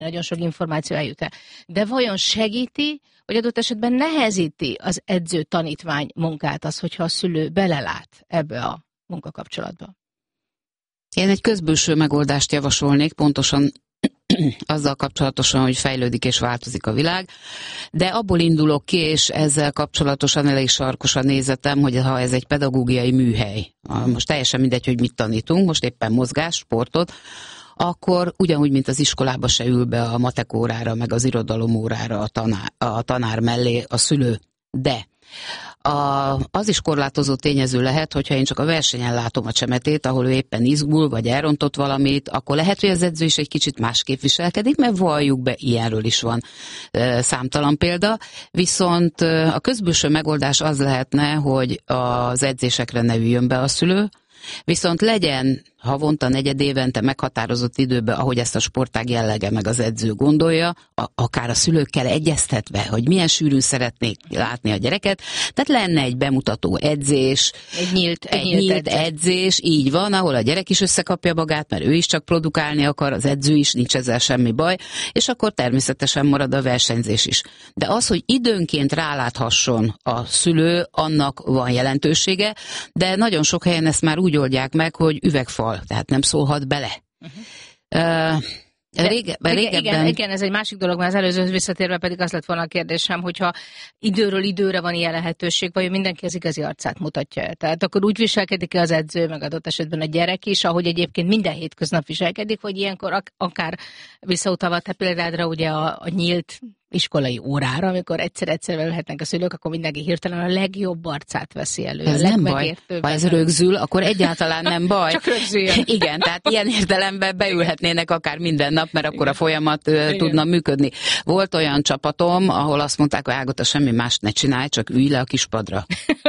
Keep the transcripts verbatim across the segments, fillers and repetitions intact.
nagyon sok információ eljut el. De vajon segíti, vagy adott esetben nehezíti az edző-tanítvány munkát az, hogyha a szülő belelát ebbe a munkakapcsolatba? Én egy közbülső megoldást javasolnék, pontosan azzal kapcsolatosan, hogy fejlődik és változik a világ, de abból indulok ki, és ezzel kapcsolatosan elég sarkos a nézetem, hogy ha ez egy pedagógiai műhely, most teljesen mindegy, hogy mit tanítunk, most éppen mozgás, sportot, akkor ugyanúgy, mint az iskolába se ül be a matek órára, meg az irodalom órára a tanár, a tanár mellé a szülő. De a, az is korlátozó tényező lehet, hogyha én csak a versenyen látom a csemetét, ahol ő éppen izgul, vagy elrontott valamit, akkor lehet, hogy az edző is egy kicsit másképp viselkedik, mert valljuk be, ilyenről is van e, számtalan példa. Viszont a közbülső megoldás az lehetne, hogy az edzésekre ne üljön be a szülő, viszont legyen havonta, negyed évente meghatározott időben, ahogy ezt a sportág jellege meg az edző gondolja, a, akár a szülőkkel egyeztetve, hogy milyen sűrűn szeretnék látni a gyereket. Tehát lenne egy bemutató edzés, egy nyílt, egy nyílt, nyílt edzés. edzés, így van, ahol a gyerek is összekapja magát, mert ő is csak produkálni akar, az edző is, nincs ezzel semmi baj, és akkor természetesen marad a versenyzés is. De az, hogy időnként ráláthasson a szülő, annak van jelentősége, de nagyon sok helyen ezt már úgy oldják meg, hogy üvegfal, tehát nem szólhat bele. Uh-huh. Uh, Rége, igen, régebben... igen, igen, ez egy másik dolog, mert az előzőhöz visszatérve pedig az lett volna a kérdésem, hogyha időről időre van ilyen lehetőség, vagy mindenki az igazi arcát mutatja el. Tehát akkor úgy viselkedik az edző, meg adott esetben a gyerek is, ahogy egyébként minden hétköznap viselkedik, vagy ilyenkor ak- akár visszautalva te példádra ugye a, a nyílt iskolai órára, amikor egyszer-egyszer lehetnek a szülők, akkor mindenki hirtelen a legjobb arcát veszi elő. Ez nem baj. Ha ez rögzül, akkor egyáltalán nem baj. Csak rögzüljön. Igen, tehát ilyen értelemben beülhetnének akár minden nap, mert akkor a folyamat Igen. tudna működni. Volt olyan csapatom, ahol azt mondták, hogy Ágota, semmi mást ne csinálj, csak ülj le a kispadra.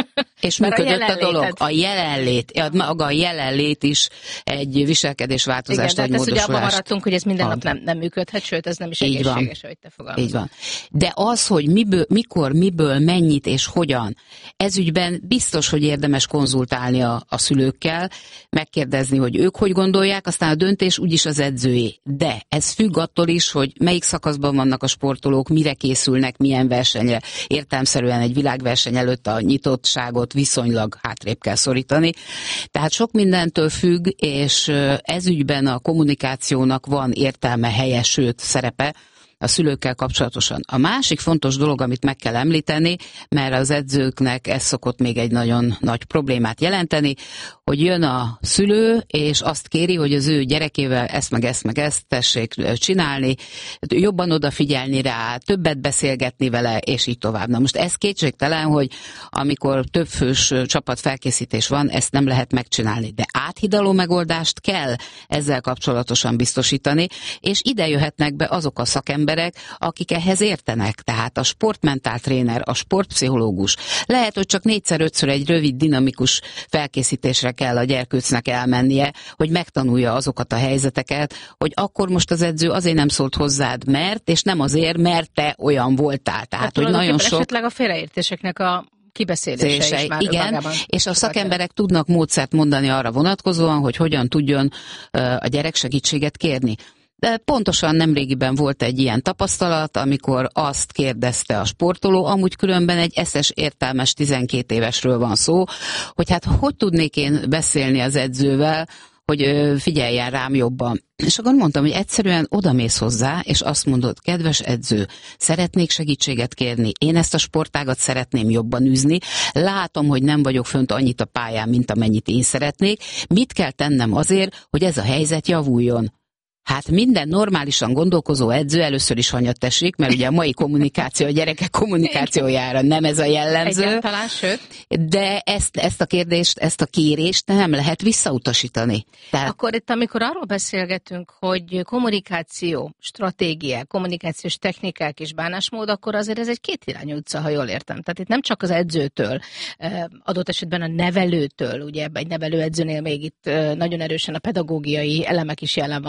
És működött a, a dolog. A jelenlét, maga a jelenlét is egy viselkedésváltozást, vagy módosulást. Igen, de abban maradtunk, hogy ez minden nap nem, nem működhet, sőt, ez nem is Így egészséges, van. hogy te fogalmazod. Így van. De az, hogy miből, mikor, miből, mennyit és hogyan, ez ügyben biztos, hogy érdemes konzultálni a, a szülőkkel, megkérdezni, hogy ők hogy gondolják, aztán a döntés úgyis az edzőé. De ez függ attól is, hogy melyik szakaszban vannak a sportolók, mire készülnek, milyen versenyre. Értelemszerűen egy világverseny előtt a nyitottságot viszonylag hátrébb kell szorítani. Tehát sok mindentől függ, és ez ügyben a kommunikációnak van értelme, helye, sőt szerepe a szülőkkel kapcsolatosan. A másik fontos dolog, amit meg kell említeni, mert az edzőknek ez szokott még egy nagyon nagy problémát jelenteni, hogy jön a szülő, és azt kéri, hogy az ő gyerekével ezt meg ezt meg ezt tessék csinálni, jobban odafigyelni rá, többet beszélgetni vele, és így tovább. Na most ez kétségtelen, hogy amikor többfős csapatfelkészítés van, ezt nem lehet megcsinálni, de áthidaló megoldást kell ezzel kapcsolatosan biztosítani, és ide jöhetnek be azok a szakemberek, akik ehhez értenek, tehát a sportmentáltréner, a sportpszichológus. Lehet, hogy csak négyszer-ötször egy rövid, dinamikus felkészítésre kell a gyerkőcnek elmennie, hogy megtanulja azokat a helyzeteket, hogy akkor most az edző azért nem szólt hozzád, mert, és nem azért, mert te olyan voltál. Tehát, hát, hogy nagyon sok... esetleg a félreértéseknek a kibeszélése is már igen, magában. És a szakemberek tudnak módszert mondani arra vonatkozóan, hogy hogyan tudjon a gyerek segítséget kérni. De pontosan nemrégiben volt egy ilyen tapasztalat, amikor azt kérdezte a sportoló, amúgy különben egy eszes, értelmes tizenkét évesről van szó, hogy hát hogy tudnék én beszélni az edzővel, hogy figyeljen rám jobban. És akkor mondtam, hogy egyszerűen odamész hozzá, és azt mondod, kedves edző, szeretnék segítséget kérni, én ezt a sportágat szeretném jobban űzni, látom, hogy nem vagyok fönt annyit a pályán, mint amennyit én szeretnék, mit kell tennem azért, hogy ez a helyzet javuljon? Hát minden normálisan gondolkozó edző először is hanyat esik, mert ugye a mai kommunikáció, a gyerekek kommunikációjára nem ez a jellemző. Egyáltalán, sőt. De ezt, ezt a kérdést, ezt a kérést nem lehet visszautasítani. Tehát... Akkor itt, amikor arról beszélgetünk, hogy kommunikáció, stratégia, kommunikációs technikák és bánásmód, akkor azért ez egy kétirányú utca, ha jól értem. Tehát itt nem csak az edzőtől, adott esetben a nevelőtől, ugye egy nevelőedzőnél még itt nagyon erősen a pedagógiai elemek is jelen vannak nyilván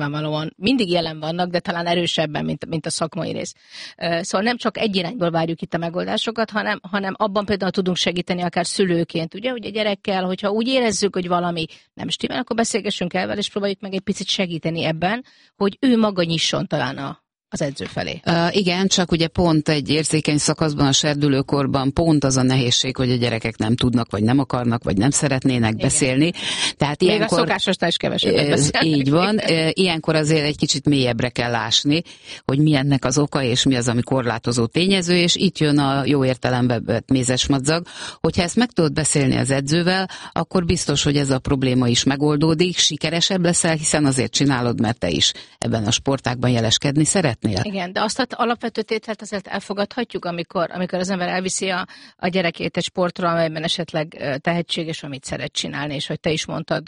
nyilvánvalóan mindig jelen vannak, de talán erősebben, mint, mint a szakmai rész. Szóval nem csak egy irányból várjuk itt a megoldásokat, hanem, hanem abban például tudunk segíteni akár szülőként, ugye, hogy a gyerekkel, hogyha úgy érezzük, hogy valami nem stimmel, akkor beszélgessünk el vele, és próbáljuk meg egy picit segíteni ebben, hogy ő maga nyisson talán a az edző felé. Uh, igen, csak ugye pont egy érzékeny szakaszban, a serdülőkorban pont az a nehézség, hogy a gyerekek nem tudnak, vagy nem akarnak, vagy nem szeretnének igen. beszélni. Tehát még ilyenkor, a szokásosnál is kevesebbet beszélnek. Így van. Ilyenkor azért egy kicsit mélyebbre kell ásni, hogy mi ennek az oka, és mi az, ami korlátozó tényező, és itt jön a jó értelembe vett mézesmadzag. Hogyha ezt meg tudod beszélni az edzővel, akkor biztos, hogy ez a probléma is megoldódik, sikeresebb leszel, hiszen azért csinálod, mert te is ebben a sportágban jeleskedni szeret. Igen, de azt az alapvető tételt azért elfogadhatjuk, amikor, amikor az ember elviszi a, a gyerekét egy sportra, amelyben esetleg tehetséges, amit szeret csinálni, és hogy te is mondtad,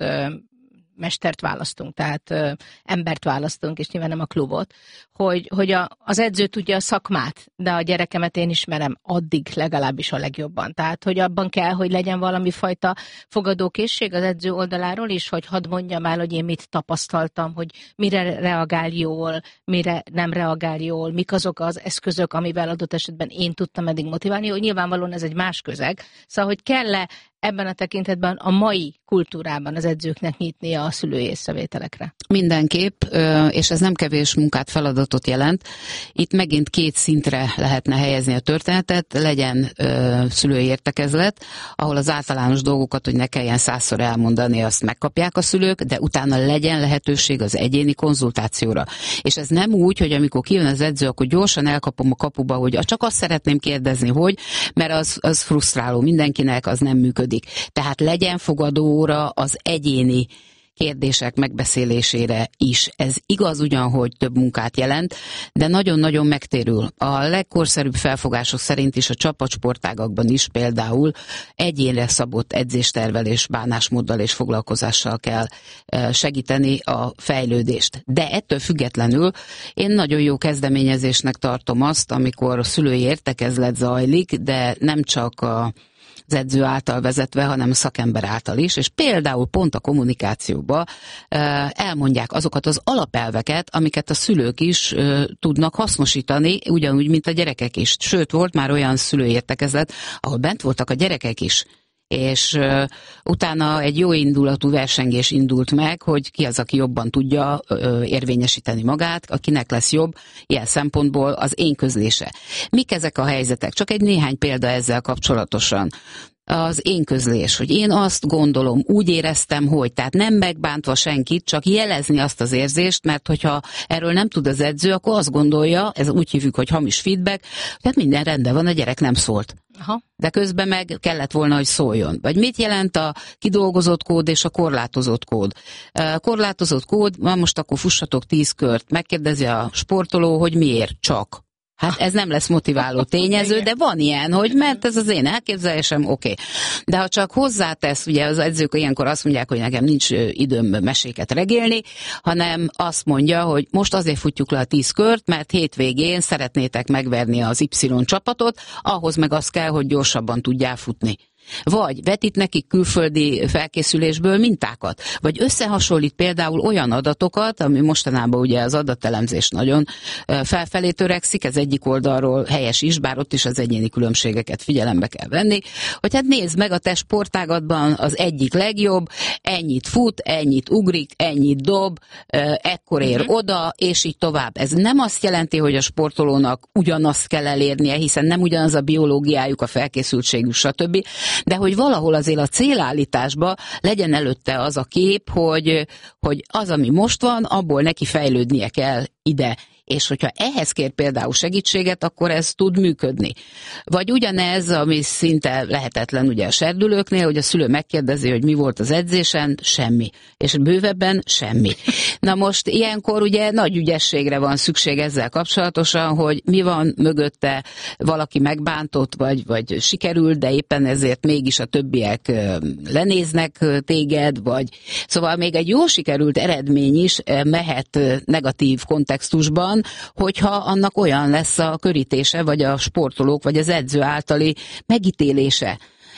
mestert választunk, tehát ö, embert választunk, és nyilván nem a klubot, hogy, hogy a, az edző tudja a szakmát, de a gyerekemet én ismerem addig legalábbis a legjobban. Tehát, hogy abban kell, hogy legyen valami fajta fogadókészség az edző oldaláról is, hogy hadd mondjam el, hogy én mit tapasztaltam, hogy mire reagál jól, mire nem reagál jól, mik azok az eszközök, amivel adott esetben én tudtam eddig motiválni, hogy nyilvánvalóan ez egy más közeg. Szóval, hogy kell-e ebben a tekintetben a mai kultúrában az edzőknek nyitnia a szülői észrevételekre? Mindenképp, és ez nem kevés munkát, feladatot jelent. Itt megint két szintre lehetne helyezni a történetet, legyen szülői értekezlet, ahol az általános dolgokat, hogy ne kelljen százszor elmondani, azt megkapják a szülők, de utána legyen lehetőség az egyéni konzultációra. És ez nem úgy, hogy amikor kijön az edző, akkor gyorsan elkapom a kapuba, hogy csak azt szeretném kérdezni, hogy, mert az, az frusztráló mindenkinek, az nem működik. Tehát legyen fogadóóra az egyéni kérdések megbeszélésére is. Ez igaz ugyan, hogy több munkát jelent, de nagyon-nagyon megtérül. A legkorszerűbb felfogások szerint is a csapatsportágakban is például egyénre szabott edzéstervelés, bánásmóddal és foglalkozással kell segíteni a fejlődést. De ettől függetlenül én nagyon jó kezdeményezésnek tartom azt, amikor a szülői értekezlet zajlik, de nem csak a az edző által vezetve, hanem a szakember által is, és például pont a kommunikációba elmondják azokat az alapelveket, amiket a szülők is tudnak hasznosítani, ugyanúgy, mint a gyerekek is. Sőt, volt már olyan szülőértekezlet, ahol bent voltak a gyerekek is, és uh, utána egy jó indulatú versengés indult meg, hogy ki az, aki jobban tudja uh, érvényesíteni magát, akinek lesz jobb ilyen szempontból az én közlése. Mik ezek a helyzetek? Csak egy néhány példa ezzel kapcsolatosan. Az én közlés, hogy én azt gondolom, úgy éreztem, hogy, tehát nem megbántva senkit, csak jelezni azt az érzést, mert hogyha erről nem tud az edző, akkor azt gondolja, ez úgy hívjuk, hogy hamis feedback, tehát minden rendben van, a gyerek nem szólt. Aha. De közben meg kellett volna, hogy szóljon. Vagy mit jelent a kidolgozott kód és a korlátozott kód? A korlátozott kód, ma most akkor fussatok tíz kört, megkérdezi a sportoló, hogy miért csak. Hát ez nem lesz motiváló tényező, de van ilyen, hogy mert ez az én elképzelésem, oké. Okay. De ha csak hozzátesz, ugye az edzők ilyenkor azt mondják, hogy nekem nincs időm meséket regélni, hanem azt mondja, hogy most azért futjuk le a tíz kört, mert hétvégén szeretnétek megverni az Y csapatot, ahhoz meg az kell, hogy gyorsabban tudjál futni. Vagy vetít nekik külföldi felkészülésből mintákat, vagy összehasonlít például olyan adatokat, ami mostanában ugye az adatelemzés nagyon felfelé törekszik, ez egyik oldalról helyes is, bár ott is az egyéni különbségeket figyelembe kell venni, hogy hát nézd meg, a te sportágatban az egyik legjobb, ennyit fut, ennyit ugrik, ennyit dob, ekkor ér uh-huh. oda, és így tovább. Ez nem azt jelenti, hogy a sportolónak ugyanazt kell elérnie, hiszen nem ugyanaz a biológiájuk, a felkészültségük, stb., de hogy valahol azért a célállításba legyen előtte az a kép, hogy, hogy az, ami most van, abból neki fejlődnie kell ide. És hogyha ehhez kér például segítséget, akkor ez tud működni. Vagy ugyanez, ami szinte lehetetlen ugye a serdülőknél, hogy a szülő megkérdezi, hogy mi volt az edzésen, semmi. És bővebben semmi. Na most ilyenkor ugye nagy ügyességre van szükség ezzel kapcsolatosan, hogy mi van mögötte, valaki megbántott, vagy, vagy sikerült, de éppen ezért mégis a többiek lenéznek téged, vagy szóval még egy jó sikerült eredmény is mehet negatív kontextusban, hogyha annak olyan lesz a körítése, vagy a sportolók, vagy az edző általi megítélése.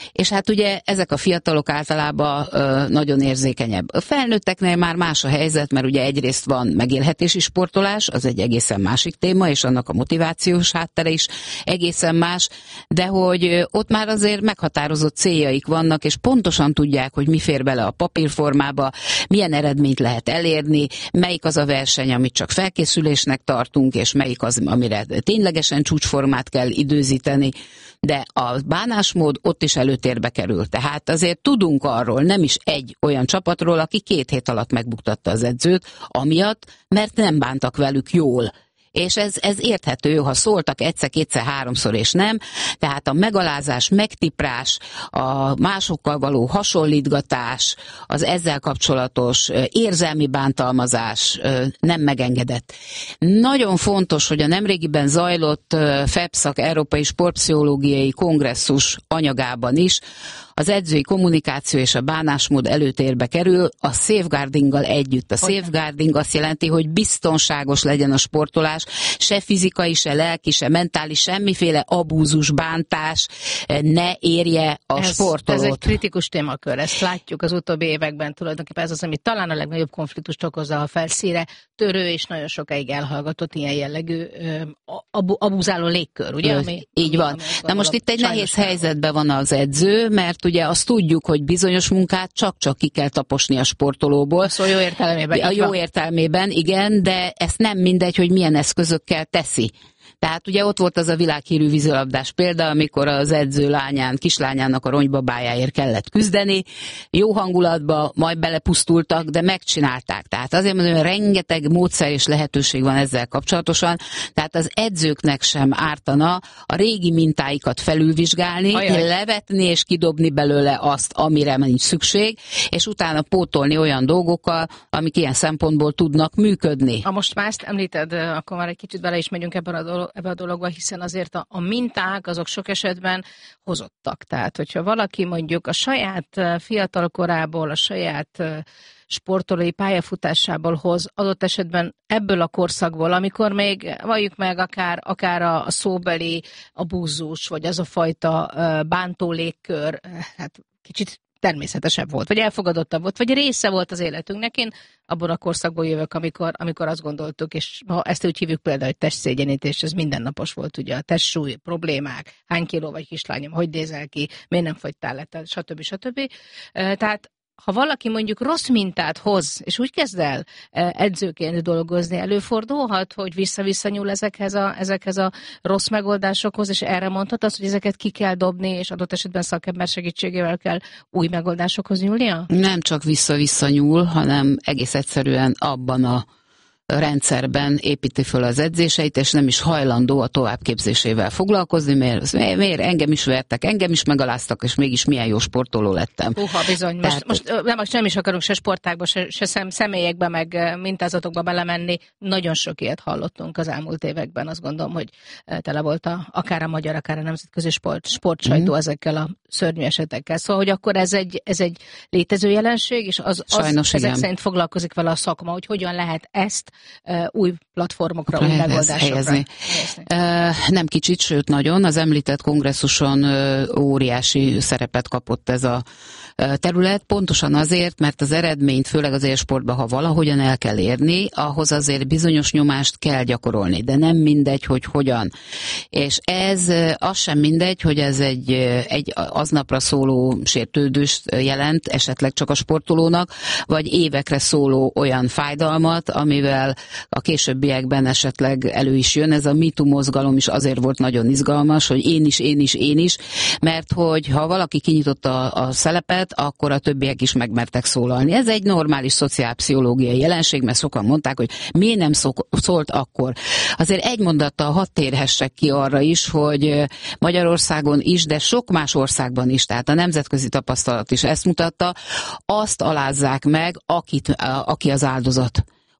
és hát ugye ezek a fiatalok általában ö, nagyon érzékenyebb. A felnőtteknél már más a helyzet, mert ugye egyrészt van megélhetési sportolás, az egy egészen másik téma, és annak a motivációs háttere is egészen más, de hogy ott már azért meghatározott céljaik vannak, és pontosan tudják, hogy mi fér bele a papírformába, milyen eredményt lehet elérni, melyik az a verseny, amit csak felkészülésnek tartunk, és melyik az, amire ténylegesen csúcsformát kell időzíteni, de a bánásmód ott is előtérbe kerül. Tehát azért tudunk arról, nem is egy olyan csapatról, aki két hét alatt megbuktatta az edzőt, amiatt, mert nem bántak velük jól. És ez, ez érthető, ha szóltak egyszer, kétszer, háromszor és nem, tehát a megalázás, megtiprás, a másokkal való hasonlítgatás, az ezzel kapcsolatos érzelmi bántalmazás nem megengedett. Nagyon fontos, hogy a nemrégiben zajlott FEPSZAK Európai Sportpszichológiai Kongresszus anyagában is az edzői kommunikáció és a bánásmód előtérbe kerül, a safeguardinggal együtt. A safeguarding azt jelenti, hogy biztonságos legyen a sportolás, se fizikai, se lelki, se mentális, semmiféle abúzus, bántás ne érje a ez, sportolót. Ez egy kritikus témakör, ezt látjuk az utóbbi években tulajdonképpen. Ez az, ami talán a legnagyobb konfliktust okozza a felszíre törő, és nagyon sokáig elhallgatott ilyen jellegű abu, abuzáló légkör, ugye? Ami, így van. Na most itt egy nehéz helyzetben van az edző, mert ugye azt tudjuk, hogy bizonyos munkát csak-csak ki kell taposni a sportolóból. Szó jó értelmében. A jó értelmében, igen, de ezt nem mindegy, hogy milyen eszközökkel teszi. Tehát ugye ott volt az a világhírű vízilabdás példa, amikor az edző lányán, kislányának a ronybabájáért kellett küzdeni, jó hangulatba, majd belepusztultak, de megcsinálták. Tehát azért mondom, hogy rengeteg módszer és lehetőség van ezzel kapcsolatosan, tehát az edzőknek sem ártana a régi mintáikat felülvizsgálni, Ajaj. levetni és kidobni belőle azt, amire nincs szükség, és utána pótolni olyan dolgokkal, amik ilyen szempontból tudnak működni. Ha most már ezt említed, akkor már egy kicsit bele is megyünk ebben a dolog, ebbe a dologba, hiszen azért a, a minták azok sok esetben hozottak. Tehát, hogyha valaki mondjuk a saját fiatal korából, a saját sportolói pályafutásából hoz, adott esetben ebből a korszakból, amikor még valljuk meg akár, akár a, a szóbeli abúzus, vagy az a fajta bántó légkör, hát kicsit természetesebb volt, vagy elfogadottabb volt, vagy része volt az életünknek. Én abban a korszakból jövök, amikor, amikor azt gondoltuk, és ha ezt úgy hívjuk például, hogy testszégyenítés, ez mindennapos volt, ugye a testsúly, problémák, hány kiló vagy kislányom, hogy nézel ki, miért nem fogytál le, stb. stb. Tehát ha valaki mondjuk rossz mintát hoz, és úgy kezd el edzőként dolgozni, előfordulhat, hogy vissza-vissza nyúl ezekhez a, ezekhez a rossz megoldásokhoz, és erre mondhat azt, hogy ezeket ki kell dobni, és adott esetben szakember segítségével kell új megoldásokhoz nyúlnia? Nem csak vissza-vissza nyúl, hanem egész egyszerűen abban a rendszerben építi föl az edzéseit, és nem is hajlandó a továbbképzésével foglalkozni, mert miért engem is vertek, engem is megaláztak, és mégis milyen jó sportoló lettem. Uha, bizony. Most, most nem, nem is akarunk se sportákba, se, se szem, személyekbe, meg mintázatokba belemenni. Nagyon sok ilyet hallottunk az elmúlt években. Azt gondolom, hogy tele volt a, akár a magyar, akár a nemzetközi sport, sportsajtó mm. ezekkel a szörnyű esetekkel. Szóval, hogy akkor ez egy, ez egy létező jelenség, és az, az Sajnos, ezek igen. szerint foglalkozik vele a szakma, hogy hogyan lehet ezt uh, új platformokra, új megoldásokra helyezni. Uh, nem kicsit, sőt nagyon. Az említett kongresszuson uh, óriási szerepet kapott ez a uh, terület, pontosan azért, mert az eredményt, főleg az élsportban, ha valahogyan el kell érni, ahhoz azért bizonyos nyomást kell gyakorolni, de nem mindegy, hogy hogyan. És ez uh, az sem mindegy, hogy ez egy, uh, egy aznapra szóló sértődést jelent, esetleg csak a sportolónak, vagy évekre szóló olyan fájdalmat, amivel a későbbiekben esetleg elő is jön. Ez a Me Too mozgalom is azért volt nagyon izgalmas, hogy én is, én is, én is, mert hogy ha valaki kinyitotta a szelepet, akkor a többiek is megmertek szólalni. Ez egy normális szociálpszichológiai jelenség, mert sokan mondták, hogy miért nem szólt akkor. Azért egy mondattal hadd térhessek ki arra is, hogy Magyarországon is, de sok más országban is, tehát a nemzetközi tapasztalat is ezt mutatta, azt alázzák meg, akit, aki az áldozat.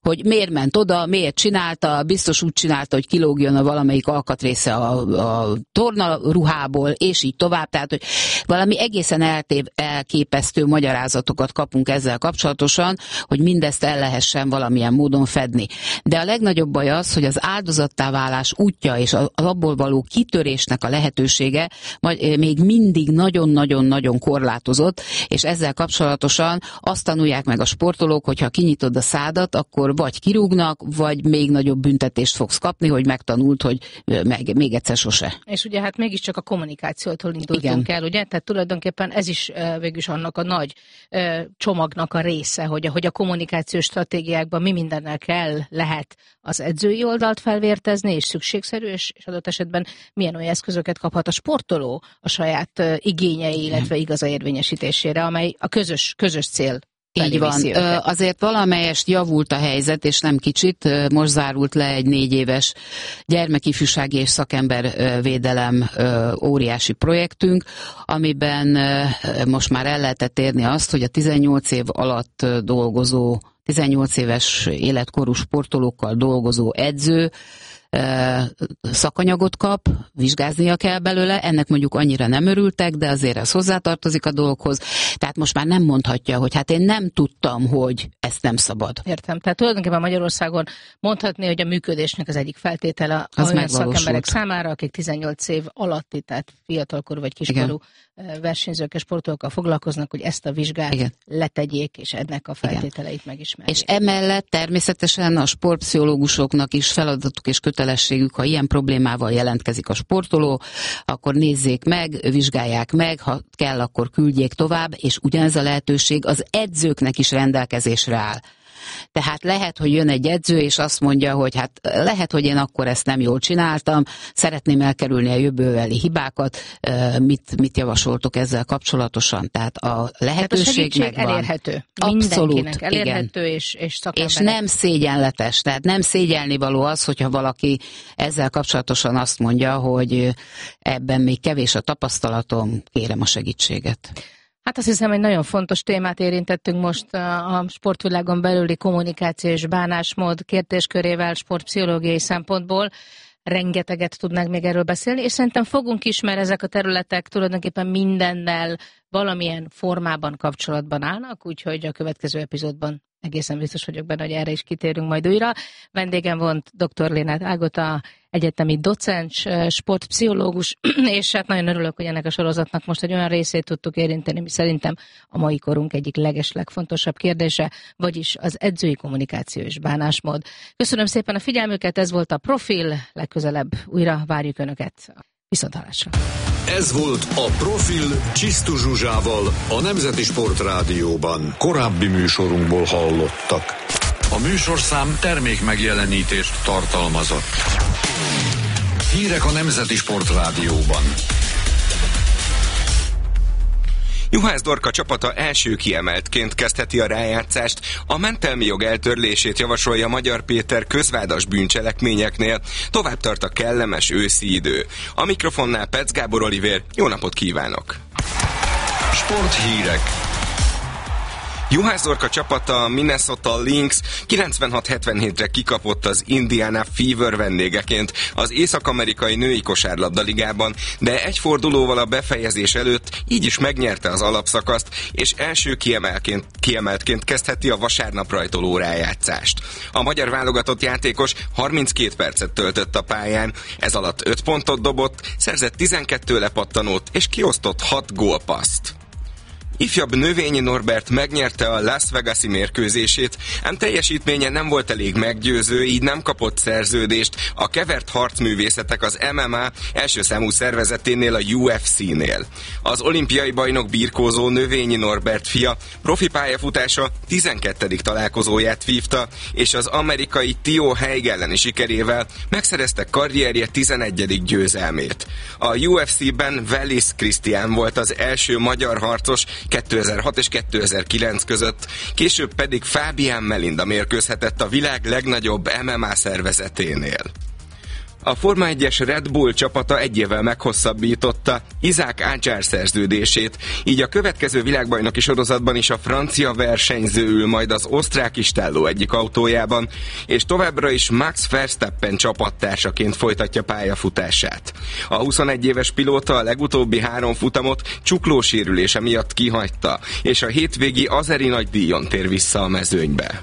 hogy miért ment oda, miért csinálta, biztos úgy csinálta, hogy kilógjon a valamelyik alkatrésze a, a tornaruhából, és így tovább. Tehát, hogy valami egészen eltév, elképesztő magyarázatokat kapunk ezzel kapcsolatosan, hogy mindezt el lehessen valamilyen módon fedni. De a legnagyobb baj az, hogy az áldozattá válás útja és az abból való kitörésnek a lehetősége még mindig nagyon-nagyon-nagyon korlátozott, és ezzel kapcsolatosan azt tanulják meg a sportolók, hogy ha kinyitod a szádat, akkor vagy kirúgnak, vagy még nagyobb büntetést fogsz kapni, hogy megtanult, hogy meg, még egyszer sose. És ugye hát mégiscsak a kommunikációtól indultunk el, ugye? Tehát tulajdonképpen ez is végülis annak a nagy csomagnak a része, hogy, hogy a kommunikációs stratégiákban mi mindennel kell, lehet az edzői oldalt felvértezni, és szükségszerű, és, és adott esetben milyen olyan eszközöket kaphat a sportoló a saját igényei, illetve igaza érvényesítésére, amely a közös, közös cél. Így van. Azért valamelyest javult a helyzet, és nem kicsit. Most zárult le egy négy éves gyermekifjúsági és szakembervédelem óriási projektünk, amiben most már el lehetett érni azt, hogy a tizennyolc év alatt dolgozó, tizennyolc éves életkorú sportolókkal dolgozó edző szakanyagot kap, vizsgáznia kell belőle, ennek mondjuk annyira nem örültek, de azért ez hozzátartozik a dolghoz. Tehát most már nem mondhatja, hogy hát én nem tudtam, hogy ezt nem szabad. Értem. Tehát tulajdonképpen Magyarországon mondhatni, hogy a működésnek az egyik feltétele az olyan szakemberek számára, akik tizennyolc év alatti, tehát fiatalkorú vagy kiskorú igen. versenyzők és sportolókkal foglalkoznak, hogy ezt a vizsgát igen. letegyék, és ennek a feltételeit igen. megismerjék. És emellett természetesen a sportpszichológusoknak is feladatuk és kötelességük, ha ilyen problémával jelentkezik a sportoló, akkor nézzék meg, vizsgálják meg, ha kell, akkor küldjék tovább, és ugyanez a lehetőség az edzőknek is rendelkezésre áll. Tehát lehet, hogy jön egy edző, és azt mondja, hogy hát lehet, hogy én akkor ezt nem jól csináltam, szeretném elkerülni a jövőbeli hibákat, mit, mit javasoltok ezzel kapcsolatosan. Tehát a lehetőség tehát a megvan. elérhető. Abszolút, mindenkinek elérhető, igen. és, és szakemberek. És nem szégyenletes, tehát nem szégyelnivaló az, hogyha valaki ezzel kapcsolatosan azt mondja, hogy ebben még kevés a tapasztalatom, kérem a segítséget. Hát azt hiszem, egy nagyon fontos témát érintettünk most a sportvilágon belüli kommunikáció és bánásmód kérdéskörével sportpszichológiai szempontból. Rengeteget tudnánk még erről beszélni, és szerintem fogunk is, mert ezek a területek tulajdonképpen mindennel valamilyen formában kapcsolatban állnak, úgyhogy a következő epizódban egészen biztos vagyok benne, hogy erre is kitérünk majd újra. Vendégem volt dr. Lénát Ágota, egyetemi docens, sportpszichológus, és hát nagyon örülök, hogy ennek a sorozatnak most egy olyan részét tudtuk érinteni, ami szerintem a mai korunk egyik leges-legfontosabb kérdése, vagyis az edzői kommunikáció és bánásmód. Köszönöm szépen a figyelmüket, ez volt a Profil, legközelebb újra várjuk Önöket. Viszonthallásra! Ez volt a Profil Csisztu Zsuzsával, a Nemzeti Sport Rádióban. Korábbi műsorunkból hallottak. A műsorszám termék megjelenítést tartalmazott. Hírek a Nemzeti Sport Rádióban. Juhász Dorka csapata első kiemeltként kezdheti a rájátszást, a mentelmi jog eltörlését javasolja Magyar Péter közvádas bűncselekményeknél, tovább tart a kellemes őszi idő. A mikrofonnál Pec Gábor Olivér, jó napot kívánok! Sporthírek. Juhász Dorka csapata, a Minnesota Lynx kilencvenhat hetvenhétre kikapott az Indiana Fever vendégeként az észak-amerikai női kosárlabda ligában, de egy fordulóval a befejezés előtt így is megnyerte az alapszakaszt, és első kiemelként, kiemeltként kezdheti a vasárnap rajtoló rájátszást. A magyar válogatott játékos harminckét percet töltött a pályán, ez alatt öt pontot dobott, szerzett tizenkét lepattanót és kiosztott hat gólpasszt. Ifjabb Növényi Norbert megnyerte a Las Vegas-i mérkőzését, ám teljesítménye nem volt elég meggyőző, így nem kapott szerződést a kevert harcművészetek az em em á első számú szervezeténél, a u ef cé-nél. Az olimpiai bajnok birkózó Növényi Norbert fia profi pályafutása tizenkettedik találkozóját vívta, és az amerikai Tio Haig elleni sikerével megszerezte karrierje tizenegyedik győzelmét. A u ef cé-ben Wallis Christian volt az első magyar harcos kétezer-hat és kétezer-kilenc között, később pedig Fabian Melinda mérkőzhetett a világ legnagyobb em em á szervezeténél. A Forma egyes Red Bull csapata egy évvel meghosszabbította Isaac Adjar szerződését, így a következő világbajnoki sorozatban is a francia versenyző ül majd az osztrák istálló egyik autójában, és továbbra is Max Verstappen csapattársaként folytatja pályafutását. A huszonegy éves pilóta a legutóbbi három futamot csuklósérülése miatt kihagyta, és a hétvégi azeri nagydíjon tér vissza a mezőnybe.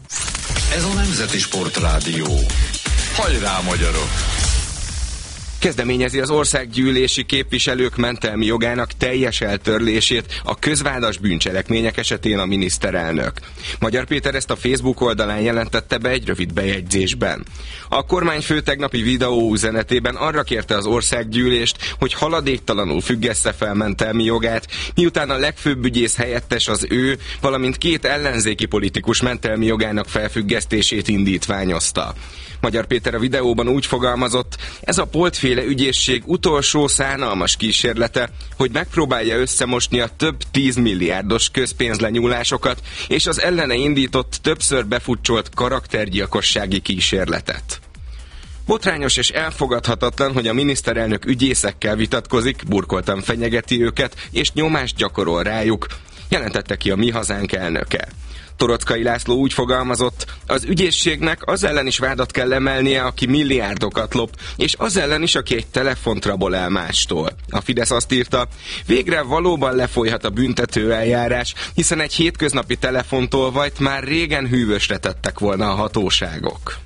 Ez a Nemzeti Sportrádió. Hajrá, magyarok! Kezdeményezi az országgyűlési képviselők mentelmi jogának teljes eltörlését a közvádas bűncselekmények esetén a miniszterelnök. Magyar Péter ezt a Facebook oldalán jelentette be egy rövid bejegyzésben. A kormányfő tegnapi videó üzenetében arra kérte az országgyűlést, hogy haladéktalanul függesse fel mentelmi jogát, miután a legfőbb ügyész helyettes az ő, valamint két ellenzéki politikus mentelmi jogának felfüggesztését indítványozta. Magyar Péter a videóban úgy fogalmazott, ez a poltféle ügyészség utolsó szánalmas kísérlete, hogy megpróbálja összemosni a több tízmilliárdos közpénzlenyúlásokat és az ellene indított, többször befutcsolt karaktergyilkossági kísérletet. Botrányos és elfogadhatatlan, hogy a miniszterelnök ügyészekkel vitatkozik, burkoltan fenyegeti őket és nyomást gyakorol rájuk, jelentette ki a Mi Hazánk elnöke. Torockai László úgy fogalmazott, az ügyészségnek az ellen is vádat kell emelnie, aki milliárdokat lop, és az ellen is, aki egy telefont rabol el mástól. A Fidesz azt írta, végre valóban lefolyhat a büntető eljárás, hiszen egy hétköznapi telefontolvajt már régen hűvösre tettek volna a hatóságok.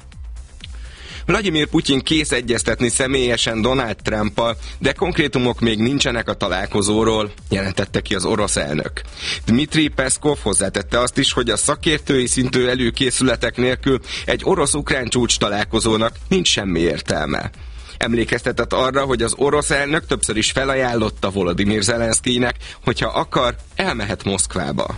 Vladimir Putyin kész egyeztetni személyesen Donald Trumpal, de konkrétumok még nincsenek a találkozóról, jelentette ki az orosz elnök. Dmitri Peszkov hozzátette azt is, hogy a szakértői szintű előkészületek nélkül egy orosz-ukrán csúcs találkozónak nincs semmi értelme. Emlékeztetett arra, hogy az orosz elnök többször is felajánlotta Volodymyr Zelenszkijnek, hogyha akar, elmehet Moszkvába.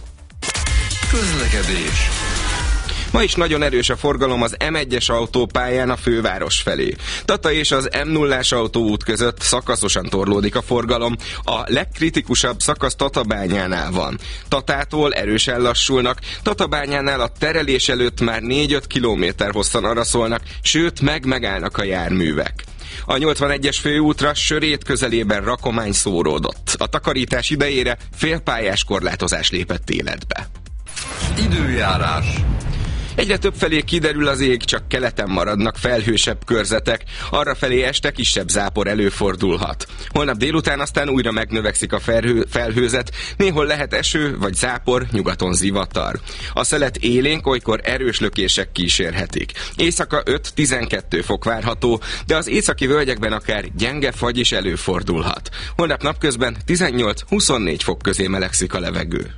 Közlekedés. Ma is nagyon erős a forgalom az M egyes autópályán a főváros felé. Tata és az M nullás autóút között szakaszosan torlódik a forgalom, a legkritikusabb szakasz Tatabányánál van. Tatától erősen lassulnak, Tatabányánál a terelés előtt már négy-öt kilométer hosszan araszolnak, sőt meg-megállnak a járművek. A nyolcvanegyes főútra Sörét közelében rakomány szóródott. A takarítás idejére félpályás korlátozás lépett életbe. Időjárás. Egyre több felé kiderül az ég, csak keleten maradnak felhősebb körzetek, arrafelé este kisebb zápor előfordulhat. Holnap délután aztán újra megnövekszik a felhő, felhőzet, néhol lehet eső vagy zápor, nyugaton zivatar. A szelet élénk, olykor erős lökések kísérhetik. Éjszaka öt-tizenkét fok várható, de az északi völgyekben akár gyenge fagy is előfordulhat. Holnap napközben tizennyolc-huszonnégy fok közé melegszik a levegő.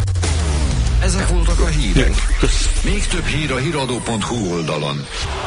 Ezek voltak a hírek. Még több hír a híradó pont hu oldalon.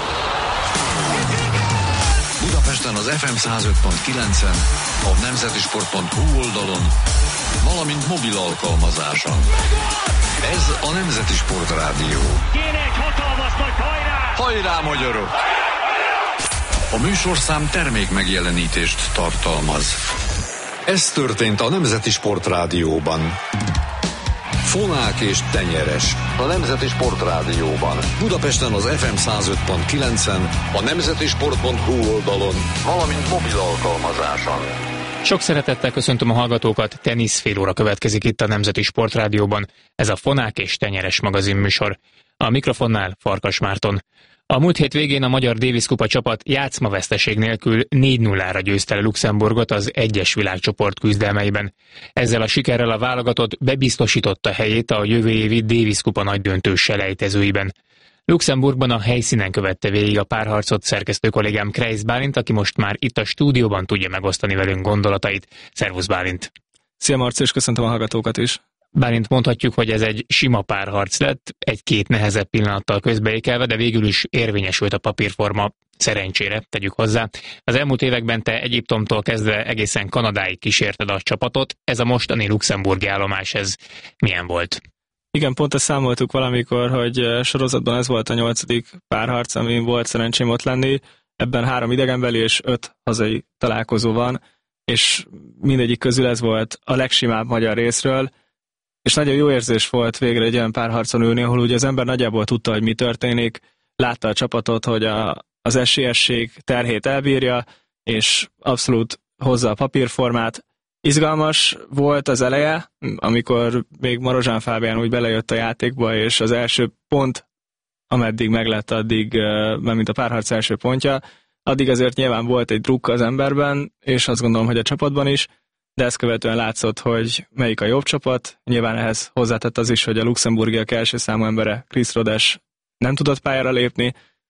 Budapesten az ef em száz öt pont kilencen, a nemzetisport pont hu oldalon, valamint mobil alkalmazáson. Ez a Nemzeti Sportrádió. Kéne egy hatalmas nagy hajrá! Hajrá, magyarok! A műsorszám termék megjelenítést tartalmaz. Ez történt a Nemzeti Sportrádióban. Fonák és tenyeres. A Nemzeti Sportrádióban. Budapesten az ef em száz öt pont kilencen, a nemzetisport pont hu oldalon, valamint mobil alkalmazáson. Sok szeretettel köszöntöm a hallgatókat, tenisz fél óra következik itt a Nemzeti Sportrádióban. Ez a Fonák és tenyeres magazinműsor. A mikrofonnál Farkas Márton. A múlt hét végén a Magyar Davis Kupa csapat játszmaveszteség nélkül négy nullára győzte le Luxemburgot az egyes világcsoport küzdelmeiben. Ezzel a sikerrel a válogatott bebiztosította helyét a jövő évi Davis Kupa nagydöntős selejtezőiben. Luxemburgban a helyszínen követte végig a párharcot szerkesztő kollégám Kreisz Bálint, aki most már itt a stúdióban tudja megosztani velünk gondolatait. Szervusz Bálint! Szia Marci, és köszöntöm a hallgatókat is! Bálint, mondhatjuk, hogy ez egy sima párharc lett, egy-két nehezebb pillanattal közbeékelve, de végül is érvényesült a papírforma, szerencsére, tegyük hozzá. Az elmúlt években te Egyiptomtól kezdve egészen Kanadáig kísérted a csapatot, ez a mostani luxemburgi állomás, ez milyen volt? Igen, pont ezt számoltuk valamikor, hogy sorozatban ez volt a nyolcadik párharc, amin volt szerencsém ott lenni, ebben három idegenbeli és öt hazai találkozó van, és mindegyik közül ez volt a legsimább magyar részről, és nagyon jó érzés volt végre egy olyan párharcon ülni, ahol ugye az ember nagyjából tudta, hogy mi történik, látta a csapatot, hogy a az esélyesség terhét elbírja, és abszolút hozza a papírformát. Izgalmas volt az eleje, amikor még Marozsán Fábián úgy belejött a játékba, és az első pont, ameddig meglett addig, mert mint a párharc első pontja, addig azért nyilván volt egy drukk az emberben, és azt gondolom, hogy a csapatban is, de ezt követően látszott, hogy melyik a jobb csapat. Nyilván ehhez hozzátett az is, hogy a luxemburgiak első számú embere, Chris Rodes nem tudott pályára lépni,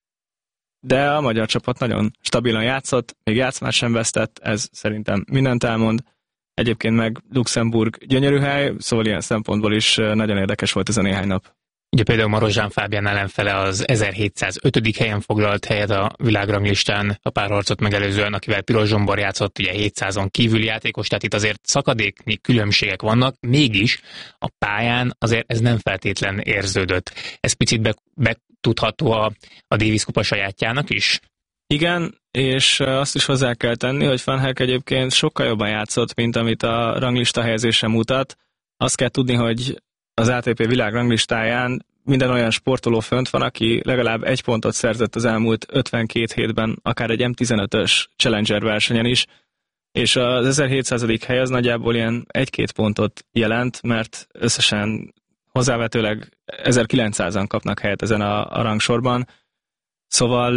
de a magyar csapat nagyon stabilan játszott, még játszmát sem vesztett, ez szerintem mindent elmond. Egyébként meg Luxemburg gyönyörű hely, szóval ilyen szempontból is nagyon érdekes volt ez a néhány nap. Ugye például Marozsán Fábián ellenfele az ezerhétszázötödik helyen foglalt helyet a világranglistán, a párharcot megelőzően, akivel Piros Zsombor játszott, ugye hétszázon kívüli játékos, tehát itt azért szakadéknyi különbségek vannak, mégis a pályán azért ez nem feltétlen érződött. Ez picit betudható a, a Davis kupa sajátjának is? Igen, és azt is hozzá kell tenni, hogy Van Herk egyébként sokkal jobban játszott, mint amit a ranglista helyezése mutat. Azt kell tudni, hogy az á té pé világranglistáján minden olyan sportoló fönt van, aki legalább egy pontot szerzett az elmúlt ötvenkét hétben, akár egy em tizenötös Challenger versenyen is, és az ezerhétszázadik hely az nagyjából ilyen egy-két pontot jelent, mert összesen hozzávetőleg ezerkilencszázan kapnak helyet ezen a, a rangsorban. Szóval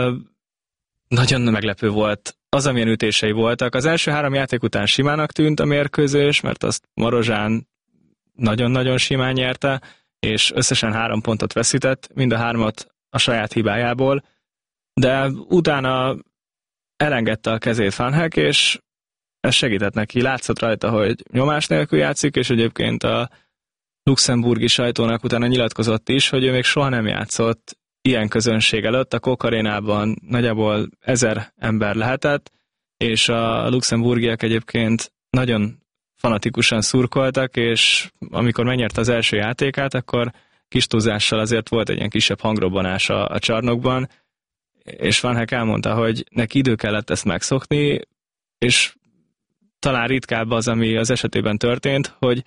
nagyon meglepő volt az, amilyen ütései voltak. Az első három játék után simának tűnt a mérkőzés, mert azt Marozsán nagyon-nagyon simán nyerte, és összesen három pontot veszített, mind a hármat a saját hibájából, de utána elengedte a kezét Van Herk, és ez segített neki. Látszott rajta, hogy nyomás nélkül játszik, és egyébként a luxemburgi sajtónak utána nyilatkozott is, hogy ő még soha nem játszott ilyen közönség előtt. A Kok arénában nagyjából ezer ember lehetett, és a luxemburgiak egyébként nagyon fanatikusan szurkoltak, és amikor megnyerte az első játékát, akkor kis túlzással azért volt egy ilyen kisebb hangrobbanás a, a csarnokban, és Van Herk elmondta, hogy neki idő kellett ezt megszokni, és talán ritkább az, ami az esetében történt, hogy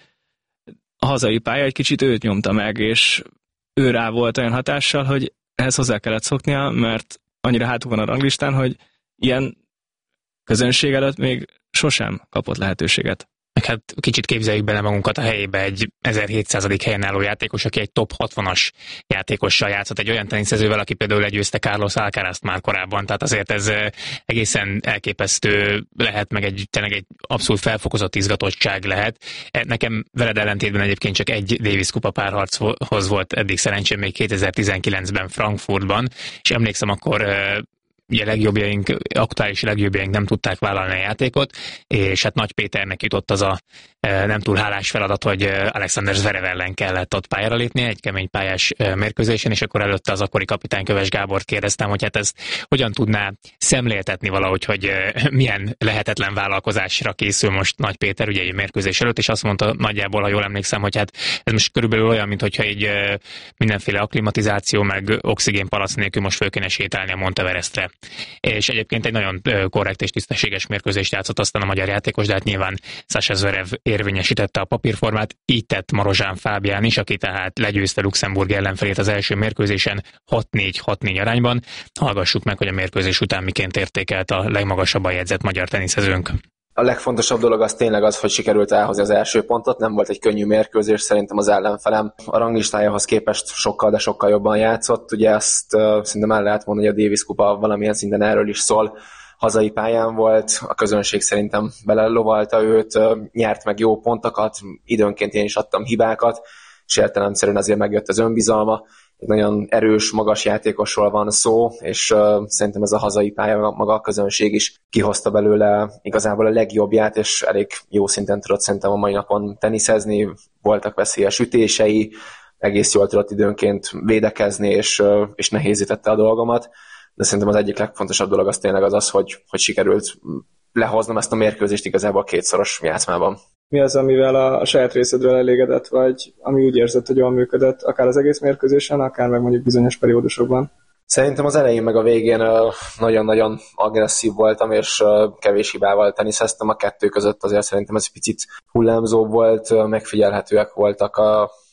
a hazai pálya egy kicsit őt nyomta meg, és ő rá volt olyan hatással, hogy ehhez hozzá kellett szoknia, mert annyira hátul van a ranglistán, hogy ilyen közönség előtt még sosem kapott lehetőséget. Hát kicsit képzeljük bele magunkat a helyébe egy ezerhétszázadik helyen álló játékos, aki egy top hatvanas játékossal játszott, egy olyan teniszezővel, aki például legyőzte Carlos Alcarazt már korábban, tehát azért ez egészen elképesztő lehet, meg egy, tényleg egy abszolút felfokozott izgatottság lehet. Nekem veled ellentétben egyébként csak egy Davis kupa párharchoz volt eddig szerencsém még kétezer-tizenkilencben Frankfurtban, és emlékszem akkor ugye legjobbjaink, aktuális legjobbjaink nem tudták vállalni a játékot, és hát Nagy Péternek jutott az a nem túl hálás feladat, hogy Alexander Zverev ellen kellett ott pályára lépnie, egy kemény pályás mérkőzésen, és akkor előtte az akkori kapitány Köves Gábort kérdeztem, hogy hát ez hogyan tudná szemléltetni valahogy, hogy milyen lehetetlen vállalkozásra készül most Nagy Péter ugye egy mérkőzés előtt, és azt mondta nagyjából, ha jól emlékszem, hogy hát ez most körülbelül olyan, mintha egy mindenféle akklimatizáció, meg oxigénpalac nélkül most föl kéne sétálni a Monteverestre. És egyébként egy nagyon korrekt és tisztességes mérkőzést játszott aztán a magyar játékos, de hát nyilván Sasha Zverev érvényesítette a papírformát, így tett Marozsán Fábián is, aki tehát legyőzte Luxemburg ellenfelét az első mérkőzésen hat négy hat négy arányban. Hallgassuk meg, hogy a mérkőzés után miként értékelt a legmagasabban jegyzett magyar teniszezőnk. A legfontosabb dolog az tényleg az, hogy sikerült elhozni az első pontot, nem volt egy könnyű mérkőzés, szerintem az ellenfelem a ranglistájához képest sokkal, de sokkal jobban játszott. Ugye azt uh, szerintem el lehet mondani, hogy a Davis kupa valamilyen szinten erről is szól. Hazai pályán volt, a közönség szerintem belelovalta őt, uh, nyert meg jó pontokat, időnként én is adtam hibákat, és értelemszerűen azért megjött az önbizalma. Egy nagyon erős, magas játékosról van szó, és uh, szerintem ez a hazai pálya, maga a közönség is kihozta belőle igazából a legjobbját, és elég jó szinten tudott szerintem a mai napon teniszezni, voltak veszélyes ütései, egész jól tudott időnként védekezni, és, uh, és nehézítette a dolgomat, de szerintem az egyik legfontosabb dolog az tényleg az az, hogy, hogy sikerült lehoznom ezt a mérkőzést igazából kétszoros játszmában. Mi az, amivel a, a saját részedről elégedett, vagy ami úgy érzed, hogy jól működött, akár az egész mérkőzésen, akár meg mondjuk bizonyos periódusokban? Szerintem az elején meg a végén nagyon-nagyon agresszív voltam, és kevés hibával teniszeztem. A kettő között azért szerintem ez picit hullámzóbb volt, megfigyelhetőek voltak a,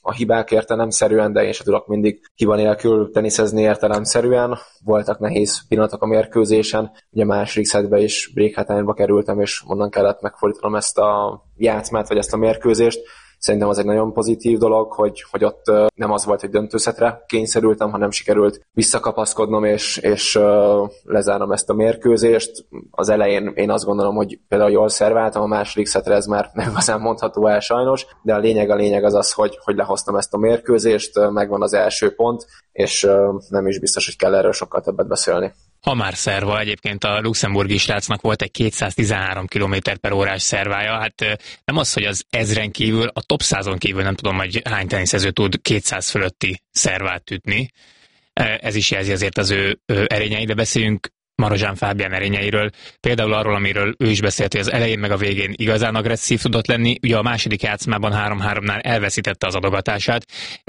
a hibák értelemszerűen, de én se tudok mindig hiba nélkül teniszezni értelemszerűen. Voltak nehéz pillanatok a mérkőzésen, ugye a második szettbe is break hátányba kerültem, és onnan kellett megfordítanom ezt a játszmát, vagy ezt a mérkőzést. Szerintem az egy nagyon pozitív dolog, hogy, hogy ott nem az volt, hogy döntőszetre kényszerültem, hanem sikerült visszakapaszkodnom, és, és uh, lezárnom ezt a mérkőzést. Az elején én azt gondolom, hogy például jól szerváltam, a második szetre ez már nem igazán mondható el sajnos, de a lényeg a lényeg az az, hogy, hogy lehoztam ezt a mérkőzést, megvan az első pont, és uh, nem is biztos, hogy kell erről sokkal többet beszélni. Ha már szerva, egyébként a luxemburgi srácnak volt egy kétszáztizenhárom kilométer per órás szervája, hát nem az, hogy az ezren kívül, a top százon kívül nem tudom, hogy hány teniszező tud kétszáz fölötti szervát ütni. Ez is jelzi azért az ő, ő erényei, de beszéljünk Marozsán Fábián erényeiről, például arról, amiről ő is beszélt, hogy az elején meg a végén igazán agresszív tudott lenni, ugye a második játszmában három-háromnál elveszítette az adogatását,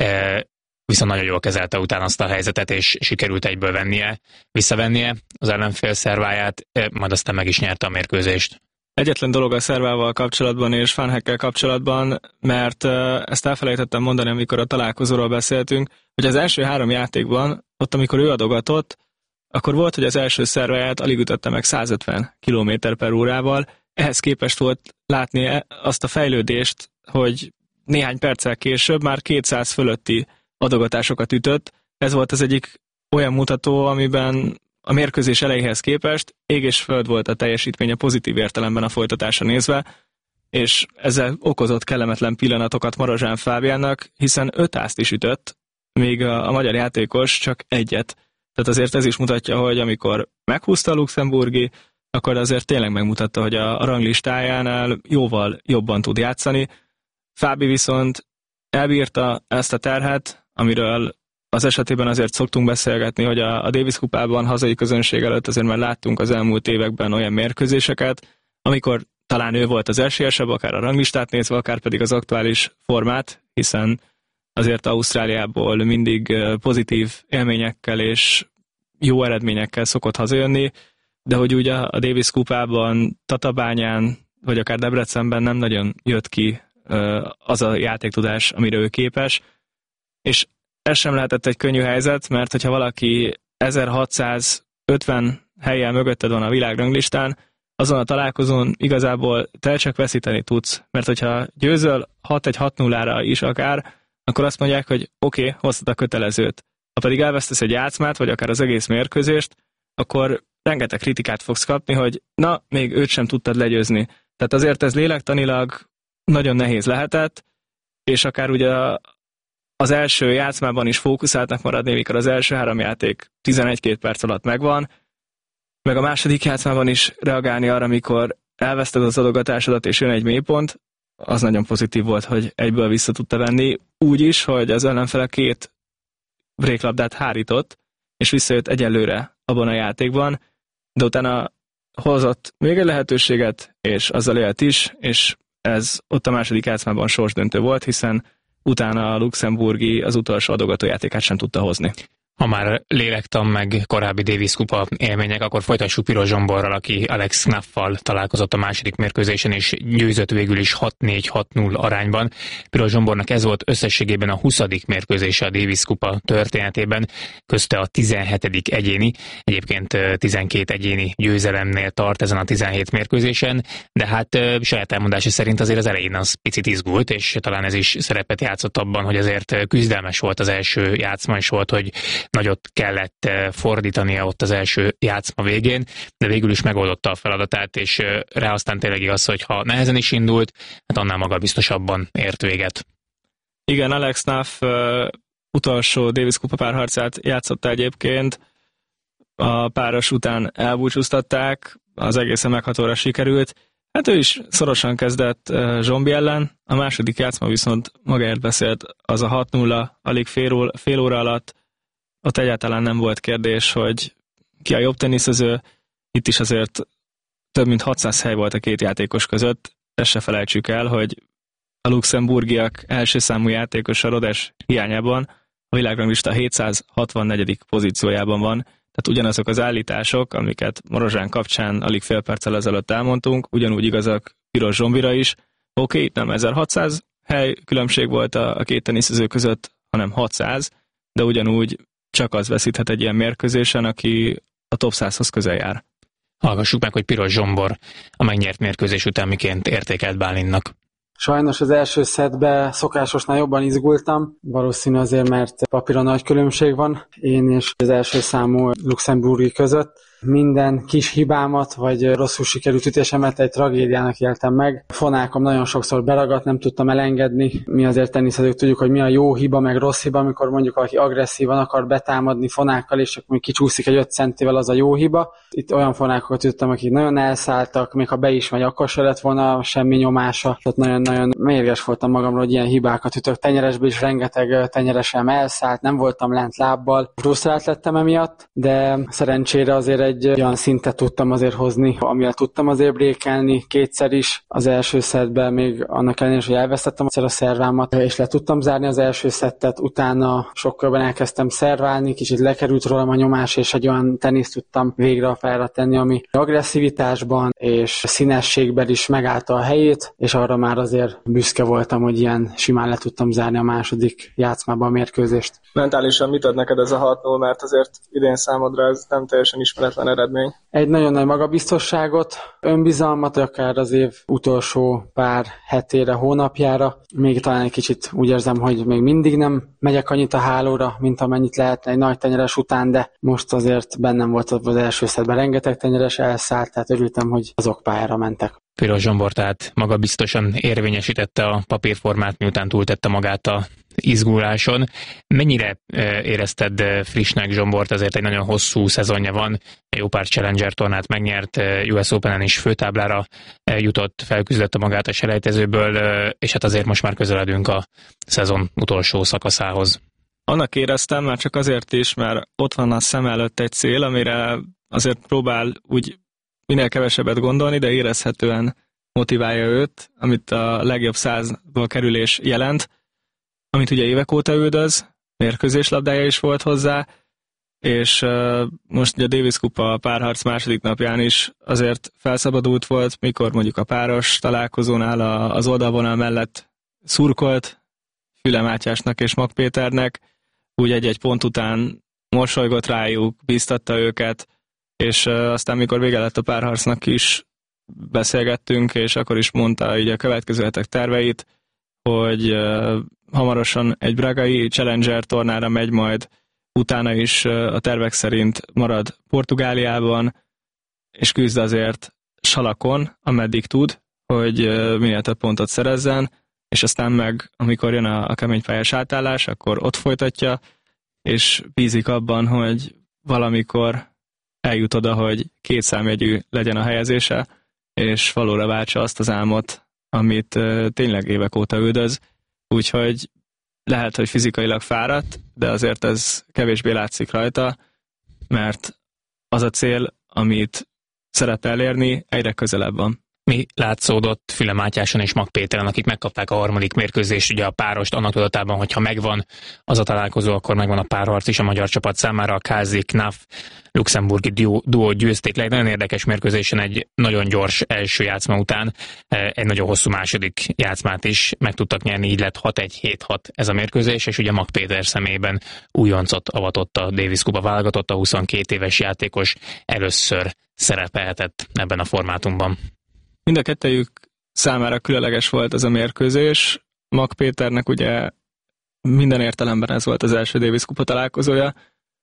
viszont nagyon jól kezelte utána azt a helyzetet, és sikerült egyből vennie, visszavennie az ellenfél szerváját, majd aztán meg is nyerte a mérkőzést. Egyetlen dolog a szervával kapcsolatban és Fanhekkel kapcsolatban, mert ezt elfelejtettem mondani, amikor a találkozóról beszéltünk, hogy az első három játékban, ott amikor ő adogatott, akkor volt, hogy az első szerváját alig ütötte meg százötven kilométer per órával, ehhez képest volt látni azt a fejlődést, hogy néhány perccel később már kétszáz fölötti adogatásokat ütött. Ez volt az egyik olyan mutató, amiben a mérkőzés elejéhez képest ég és föld volt a teljesítménye pozitív értelemben a folytatásra nézve, és ezzel okozott kellemetlen pillanatokat Marozsán Fábiánnak, hiszen öt ászt is ütött, míg a, a magyar játékos csak egyet. Tehát azért ez is mutatja, hogy amikor meghúzta a luxemburgi, akkor azért tényleg megmutatta, hogy a, a ranglistájánál jóval jobban tud játszani. Fábi viszont elbírta ezt a terhet, amiről az esetében azért szoktunk beszélgetni, hogy a, a Davis kupában hazai közönség előtt azért már láttunk az elmúlt években olyan mérkőzéseket, amikor talán ő volt az esélyesebb, akár a ranglistát nézve, akár pedig az aktuális formát, hiszen azért Ausztráliából mindig pozitív élményekkel és jó eredményekkel szokott hazajönni, de hogy ugye a Davis kupában, Tatabányán, vagy akár Debrecenben nem nagyon jött ki az a játéktudás, amire ő képes, és ez sem lehetett egy könnyű helyzet, mert hogyha valaki ezerhatszázötven helyen mögötted van a világranglistán, azon a találkozón igazából te csak veszíteni tudsz, mert hogyha győzöl hat egy hat nullára is akár, akkor azt mondják, hogy oké, okay, hoztad a kötelezőt. Ha pedig elvesztesz egy játszmát, vagy akár az egész mérkőzést, akkor rengeteg kritikát fogsz kapni, hogy na, még őt sem tudtad legyőzni. Tehát azért ez lélektanilag nagyon nehéz lehetett, és akár ugye az első játszmában is fókuszáltnak maradni, mikor az első három játék tizenegy-két perc alatt megvan, meg a második játszmában is reagálni arra, mikor elveszted az adogatásodat és jön egy mélypont, az nagyon pozitív volt, hogy egyből vissza tudta venni, úgy is, hogy az ellenfele két bréklabdát hárított, és visszajött egyelőre abban a játékban, de utána hozott még egy lehetőséget, és azzal élt is, és ez ott a második játszmában sorsdöntő volt, hiszen utána a luxemburgi az utolsó adogatójátékát sem tudta hozni. Ha már lélektan meg korábbi Davis kupa élmények, akkor folytassuk Piros Zsomborral, aki Alex Knaffal találkozott a második mérkőzésen, és győzött végül is hat négy hat null arányban. Piros Zsombornak ez volt összességében a huszadik mérkőzése a Davis kupa történetében, közte a tizenhetedik egyéni, egyébként tizenkét egyéni győzelemnél tart ezen a tizenhét mérkőzésen, de hát saját elmondása szerint azért az elején az picit izgult, és talán ez is szerepet játszott abban, hogy azért küzdelmes volt az első játszma, és volt, hogy nagyot kellett fordítania ott az első játszma végén, de végül is megoldotta a feladatát, és rá aztán tényleg igaz, hogy ha nehezen is indult, hát annál maga biztosabban ért véget. Igen, Alex Knaff uh, utolsó Davis kupa párharcát játszotta egyébként, a páros után elbúcsúztatták, az egészen meghatóra sikerült. Hát ő is szorosan kezdett uh, Zsombi ellen, a második játszma viszont magáért beszélt, az a hat nulla, alig fél, fél óra alatt. Ott egyáltalán nem volt kérdés, hogy ki a jobb teniszező. Itt is azért több mint hatszáz hely volt a két játékos között. Ezt se felejtsük el, hogy a luxemburgiak első számú játékos a Rodes hiányában a világranglista hétszázhatvannegyedik pozíciójában van. Tehát ugyanazok az állítások, amiket Marozsán kapcsán alig fél perccel ezelőtt elmondtunk, ugyanúgy igazak Piros Zsombira is. Oké, okay, itt nem ezerhatszáz hely különbség volt a, a két teniszező között, hanem hatszáz, de ugyanúgy csak az veszíthet egy ilyen mérkőzésen, aki a top százhoz közel jár. Hallgassuk meg, hogy Piros Zsombor a megnyert mérkőzés után miként értékelt Bálintnak. Sajnos az első szettben szokásosnál jobban izgultam, valószínű azért, mert papíron nagy különbség van én és az első számú luxemburgi között. Minden kis hibámat, vagy rosszul sikerült ütésemet egy tragédiának éltem meg. Fonákom nagyon sokszor beragadt, nem tudtam elengedni. Mi azért teniszezők tudjuk, hogy mi a jó hiba, meg rossz hiba, amikor mondjuk valaki agresszívan akar betámadni fonákkal, és akkor még kicsúszik egy öt centivel, az a jó hiba. Itt olyan fonákokat tudtam, akik nagyon elszálltak, még ha be is megy, akkor se lett volna semmi nyomása. Tehát nagyon-nagyon mérges voltam magamról, hogy ilyen hibákat ütök. Tenyeresbe is rengeteg tenyeresem elszállt, nem voltam lent lábbal. Frusztrált lettem emiatt, de szerencsére azért egy olyan szintet tudtam azért hozni, amivel tudtam azért brékelni kétszer is. Az első szettben még annak ellenére, hogy elvesztettem egyszer a szervámat, és le tudtam zárni az első szettet, utána sokkal elkezdtem szerválni, kicsit lekerült rólam a nyomás, és egy olyan teniszt tudtam végre a pályára tenni, ami agresszivitásban és színességben is megállta a helyét, és arra már azért büszke voltam, hogy ilyen simán le tudtam zárni a második játszmában a mérkőzést. Mentálisan mit ad neked ez a hat null, mert azért idén számodra ez nem teljesen ismeretlen eredmény? Egy nagyon nagy magabiztosságot, önbizalmat, akár az év utolsó pár hetére, hónapjára. Még talán egy kicsit úgy érzem, hogy még mindig nem megyek annyit a hálóra, mint amennyit lehetne egy nagy tenyeres után, de most azért bennem volt az első szettben rengeteg tenyeres elszállt, tehát örültem, hogy azok pályára mentek. Piros Zsombor tehát magabiztosan érvényesítette a papírformát, miután túltette magát a izguláson. Mennyire érezted frissnek Zsombort? Azért egy nagyon hosszú szezonja van, jó pár Challenger tornát megnyert, U S Openen is főtáblára jutott, felküzdötte magát a selejtezőből, és hát azért most már közeledünk a szezon utolsó szakaszához. Annak éreztem, már csak azért is, mert ott van a szem előtt egy cél, amire azért próbál úgy minél kevesebbet gondolni, de érezhetően motiválja őt, amit a legjobb százból kerülés jelent, amit ugye évek óta üldöz, mérkőzéslabdája is volt hozzá, és uh, most ugye a Davis Kupa párharc második napján is azért felszabadult volt, mikor mondjuk a páros találkozónál a, az oldalvonal mellett szurkolt Füle Mátyásnak és Mag Péternek, úgy egy-egy pont után mosolygott rájuk, bíztatta őket, és uh, aztán mikor vége lett a párharcnak is beszélgettünk, és akkor is mondta így a következő hetek terveit, hogy uh, hamarosan egy bragai Challenger tornára megy majd, utána is uh, a tervek szerint marad Portugáliában, és küzd azért salakon, ameddig tud, hogy uh, minél több pontot szerezzen, és aztán meg, amikor jön a, a keménypályás átállás, akkor ott folytatja, és bízik abban, hogy valamikor eljut oda, hogy két számjegyű legyen a helyezése, és valóra váltsa azt az álmot, amit uh, tényleg évek óta üldöz. Úgyhogy lehet, hogy fizikailag fáradt, de azért ez kevésbé látszik rajta, mert az a cél, amit szeret elérni, egyre közelebb van. Mi látszódott Füle Mátyáson és Mag Péteren, akik megkapták a harmadik mérkőzést, ugye a párost, annak tudatában, hogy ha megvan az a találkozó, akkor megvan a párharc is a magyar csapat számára. A Kázi Knaf luxemburgi duó, duó győzték le. Egy nagyon érdekes mérkőzésen, egy nagyon gyors első játszma után egy nagyon hosszú második játszmát is meg tudtak nyerni, így lett hat egy hét hat ez a mérkőzés, és ugye Mag Péter szemében újoncot avatott a Davis Kupa válogatott, a huszonkét éves játékos először szerepelhetett ebben a formátumban. Mind a kettejük számára különleges volt ez a mérkőzés. Mag Péternek ugye minden értelemben ez volt az első Davis Kupa találkozója,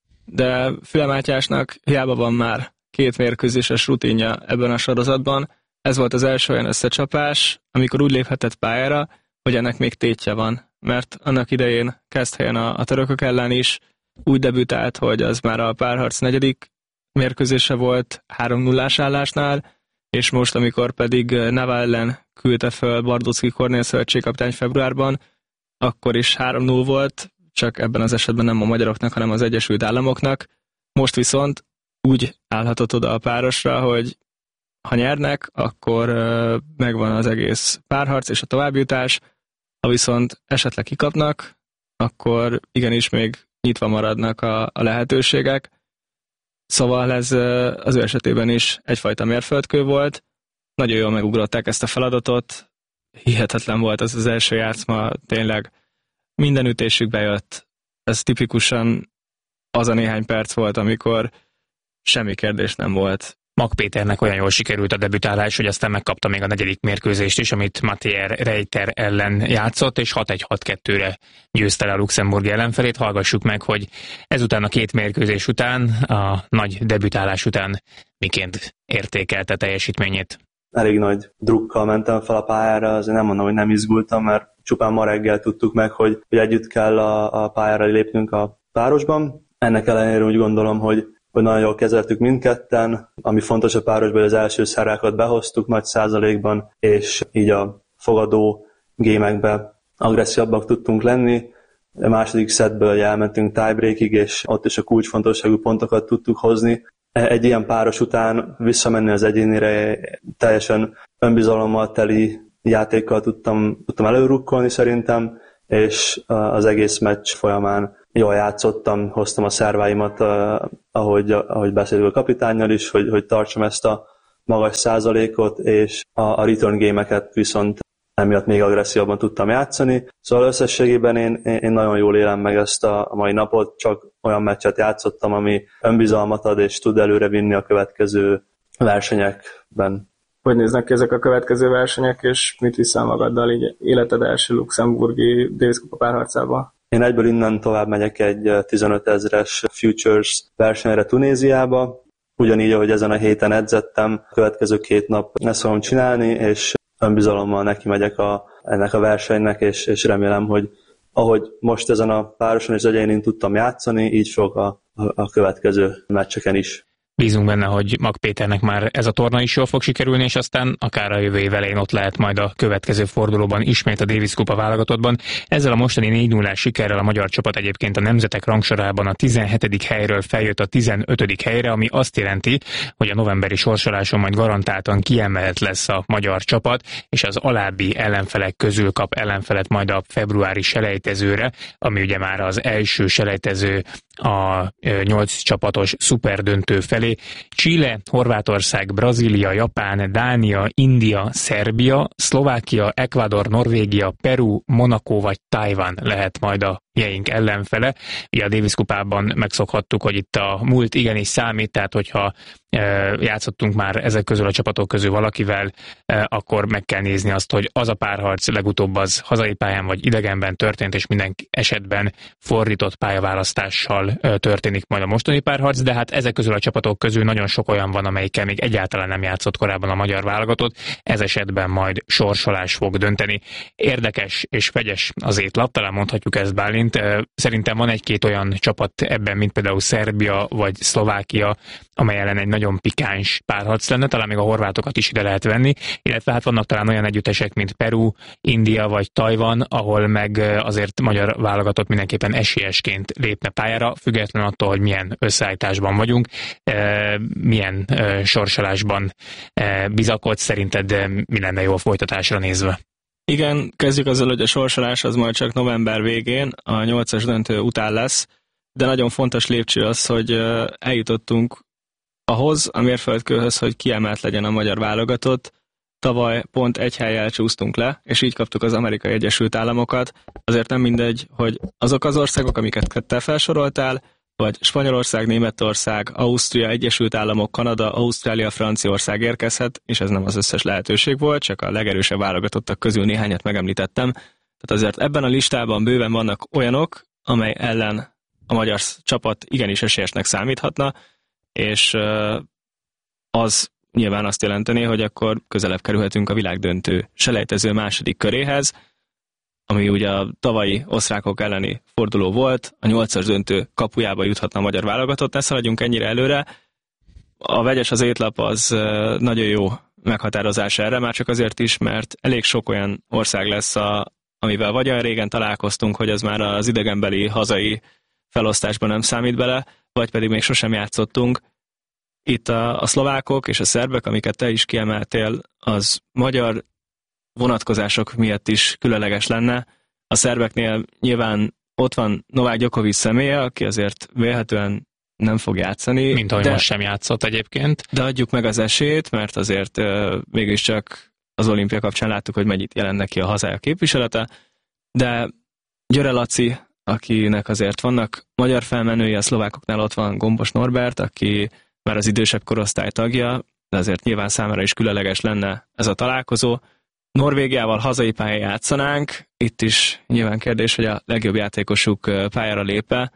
de Füle Mátyásnak hiába van már két mérkőzéses rutinja ebben a sorozatban. Ez volt az első olyan összecsapás, amikor úgy léphetett pályára, hogy ennek még tétje van, mert annak idején Kezdhelyen a, a törökök ellen is úgy debütált, hogy az már a párharc negyedik mérkőzése volt három nullás állásnál, és most, amikor pedig Nava ellen küldte föl Bardocki Kornél szövetségkapitány februárban, akkor is három null volt, csak ebben az esetben nem a magyaroknak, hanem az Egyesült Államoknak. Most viszont úgy állhatott oda a párosra, hogy ha nyernek, akkor megvan az egész párharc és a továbbjutás, ha viszont esetleg kikapnak, akkor igenis még nyitva maradnak a, a lehetőségek. Szóval ez az ő esetében is egyfajta mérföldkő volt. Nagyon jól megugrották ezt a feladatot, hihetetlen volt az az első játszma, tényleg minden ütésük bejött. Ez tipikusan az a néhány perc volt, amikor semmi kérdés nem volt. Mag Péternek olyan jól sikerült a debütálás, hogy aztán megkapta még a negyedik mérkőzést is, amit Mathieu Reiter ellen játszott, és hat egy hat kettőre győzte le a luxemburgi ellenfelét. Hallgassuk meg, hogy ezután a két mérkőzés után, a nagy debütálás után miként értékelte teljesítményét. Elég nagy drukkal mentem fel a pályára, azért nem mondom, hogy nem izgultam, mert csupán ma reggel tudtuk meg, hogy, hogy együtt kell a, a pályára lépnünk a párosban. Ennek ellenére úgy gondolom, hogy hogy nagyon jól kezeltük mindketten, ami fontos a párosban, hogy az első szerákat behoztuk nagy százalékban, és így a fogadó gémekbe agresszívabbak tudtunk lenni. A második szettből elmentünk tiebreakig, és ott is a kulcsfontosságú pontokat tudtuk hozni. Egy ilyen páros után visszamenni az egyénire, teljesen önbizalommal teli játékkal tudtam, tudtam előrukkolni szerintem, és az egész meccs folyamán jól játszottam, hoztam a szerváimat, ahogy, ahogy beszélünk a kapitánnyal is, hogy, hogy tartsam ezt a magas százalékot, és a, a return game-eket viszont emiatt még agresszívabban tudtam játszani. Szóval összességében én, én nagyon jól élem meg ezt a mai napot, csak olyan meccset játszottam, ami önbizalmat ad, és tud előre vinni a következő versenyekben. Hogy néznek ki ezek a következő versenyek, és mit viszel magaddal így életed első luxemburgi Davis Kupa párharcába? Én egyből innen tovább megyek egy tizenöt ezres Futures versenyre Tunéziába. Ugyanígy, ahogy ezen a héten edzettem, a következő két nap ezt fogom csinálni, és önbizalommal neki megyek a, ennek a versenynek, és, és remélem, hogy ahogy most ezen a pároson és egyénén tudtam játszani, így fog a, a következő meccseken is. Bízunk benne, hogy Mag Péternek már ez a torna is jól fog sikerülni, és aztán akár a jövő év elején ott lehet majd a következő fordulóban ismét a Davis Kupa válogatottban. Ezzel a mostani négy nullás sikerrel a magyar csapat egyébként a nemzetek rangsorában a tizenhetedik helyről feljött a tizenötödik helyre, ami azt jelenti, hogy a novemberi sorsoláson majd garantáltan kiemelt lesz a magyar csapat, és az alábbi ellenfelek közül kap ellenfelet majd a februári selejtezőre, ami ugye már az első selejtező a nyolc csapatos szuperdöntő felé. Chile, Horvátország, Brazília, Japán, Dánia, India, Szerbia, Szlovákia, Ecuador, Norvégia, Peru, Monaco vagy Tajvan lehet majd a jeink ellenfele. Ugye a Davis kupában megszokhattuk, hogy itt a múlt igenis számít, tehát hogyha e, játszottunk már ezek közül a csapatok közül valakivel, e, akkor meg kell nézni azt, hogy az a párharc legutóbb az hazai pályán vagy idegenben történt, és minden esetben fordított pályaválasztással e, történik majd a mostani párharc, de hát ezek közül a csapatok közül nagyon sok olyan van, amelyikkel még egyáltalán nem játszott korábban a magyar válogatott, ez esetben majd sorsolás fog dönteni. Érdekes és vegyes az étlap, talán mondhatjuk ezt, Bálint. Szerintem van egy-két olyan csapat ebben, mint például Szerbia vagy Szlovákia, amely ellen egy nagyon pikáns párharc lenne, talán még a horvátokat is ide lehet venni, illetve hát vannak talán olyan együttesek, mint Peru, India vagy Tajvan, ahol meg azért magyar válogatott mindenképpen esélyesként lépne pályára, függetlenül attól, hogy milyen összeállításban vagyunk, milyen sorsolásban bizakodsz, szerinted mi lenne jó a folytatásra nézve? Igen, kezdjük azzal, hogy a sorsolás az majd csak november végén, a nyolcas döntő után lesz, de nagyon fontos lépcső az, hogy eljutottunk ahhoz, a mérföldkőhöz, hogy kiemelt legyen a magyar válogatott. Tavaly pont egy hellyel csúsztunk le, és így kaptuk az Amerikai Egyesült Államokat. Azért nem mindegy, hogy azok az országok, amiket te felsoroltál, vagy Spanyolország, Németország, Ausztria, Egyesült Államok, Kanada, Ausztrália, Franciaország érkezhet, és ez nem az összes lehetőség volt, csak a legerősebb válogatottak közül néhányat megemlítettem. Tehát azért ebben a listában bőven vannak olyanok, amely ellen a magyar csapat igenis esélyesnek számíthatna, és az nyilván azt jelenteni, hogy akkor közelebb kerülhetünk a világdöntő selejtező második köréhez, ami ugye a tavalyi osztrákok elleni forduló volt, a nyolcas döntő kapujába juthatna a magyar válogatott, ne szaladjunk ennyire előre. A vegyes az étlap az nagyon jó meghatározás erre, már csak azért is, mert elég sok olyan ország lesz, a, amivel vagy olyan régen találkoztunk, hogy ez már az idegenbeli hazai felosztásban nem számít bele, vagy pedig még sosem játszottunk. Itt a, a szlovákok és a szerbek, amiket te is kiemeltél, az magyar vonatkozások miatt is különleges lenne. A szerbeknél nyilván ott van Novák Djokovic személye, aki azért vélhetően nem fog játszani. Mint ahogy de, most sem játszott egyébként. De adjuk meg az esélyt, mert azért uh, mégiscsak az olimpia kapcsán láttuk, hogy mennyit jelent neki a hazája képviselete, de Györe Laci, akinek azért vannak magyar felmenői, a szlovákoknál ott van Gombos Norbert, aki már az idősebb korosztály tagja, de azért nyilván számára is különleges lenne ez a találkozó. Norvégiával hazai pályán játszanánk, itt is nyilván kérdés, hogy a legjobb játékosuk pályára lép-e.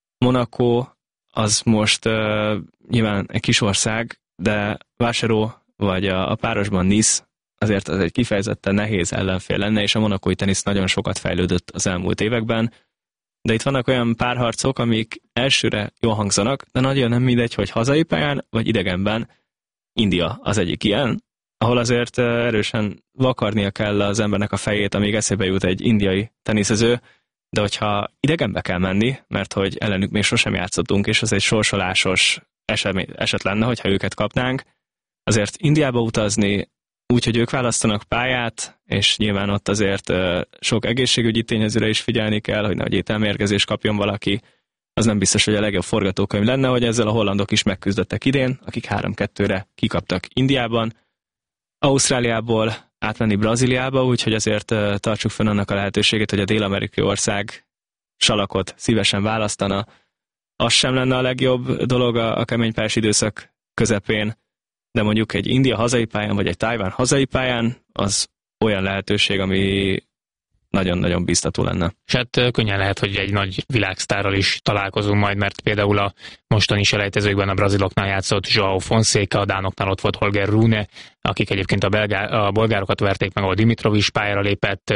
Monaco az most uh, nyilván egy kis ország, de Vásáró vagy a, a párosban Nice azért az egy kifejezetten nehéz ellenfél lenne, és a monakói tenisz nagyon sokat fejlődött az elmúlt években. De itt vannak olyan párharcok, amik elsőre jól hangzanak, de nagyon nem mindegy, hogy hazai pályán vagy idegenben. India az egyik ilyen, ahol azért erősen vakarnia kell az embernek a fejét, amíg eszébe jut egy indiai teniszező, de hogyha idegenbe kell menni, mert hogy ellenük még sosem játszottunk, és az egy sorsolásos eset, eset lenne, hogyha őket kapnánk, azért Indiába utazni, úgyhogy ők választanak pályát, és nyilván ott azért sok egészségügyi tényezőre is figyelni kell, hogy nehogy ételmérgezést kapjon valaki, az nem biztos, hogy a legjobb forgatókönyv lenne, hogy ezzel a hollandok is megküzdöttek idén, akik három kettőre kikaptak Indiában. Ausztráliából átmenni Brazíliába, úgyhogy azért tartsuk fenn annak a lehetőségét, hogy a dél-amerikai ország salakot szívesen választana. Az sem lenne a legjobb dolog a, a keménypályás időszak közepén, de mondjuk egy India hazai pályán, vagy egy Tajván hazai pályán, az olyan lehetőség, ami nagyon-nagyon biztató lenne. És hát könnyen lehet, hogy egy nagy világsztárral is találkozunk majd, mert például a mostani selejtezőkben a braziloknál játszott João Fonseca, a dánoknál ott volt Holger Rune, akik egyébként a, belgá- a bolgárokat verték meg, ahol Dimitrovic pályára lépett,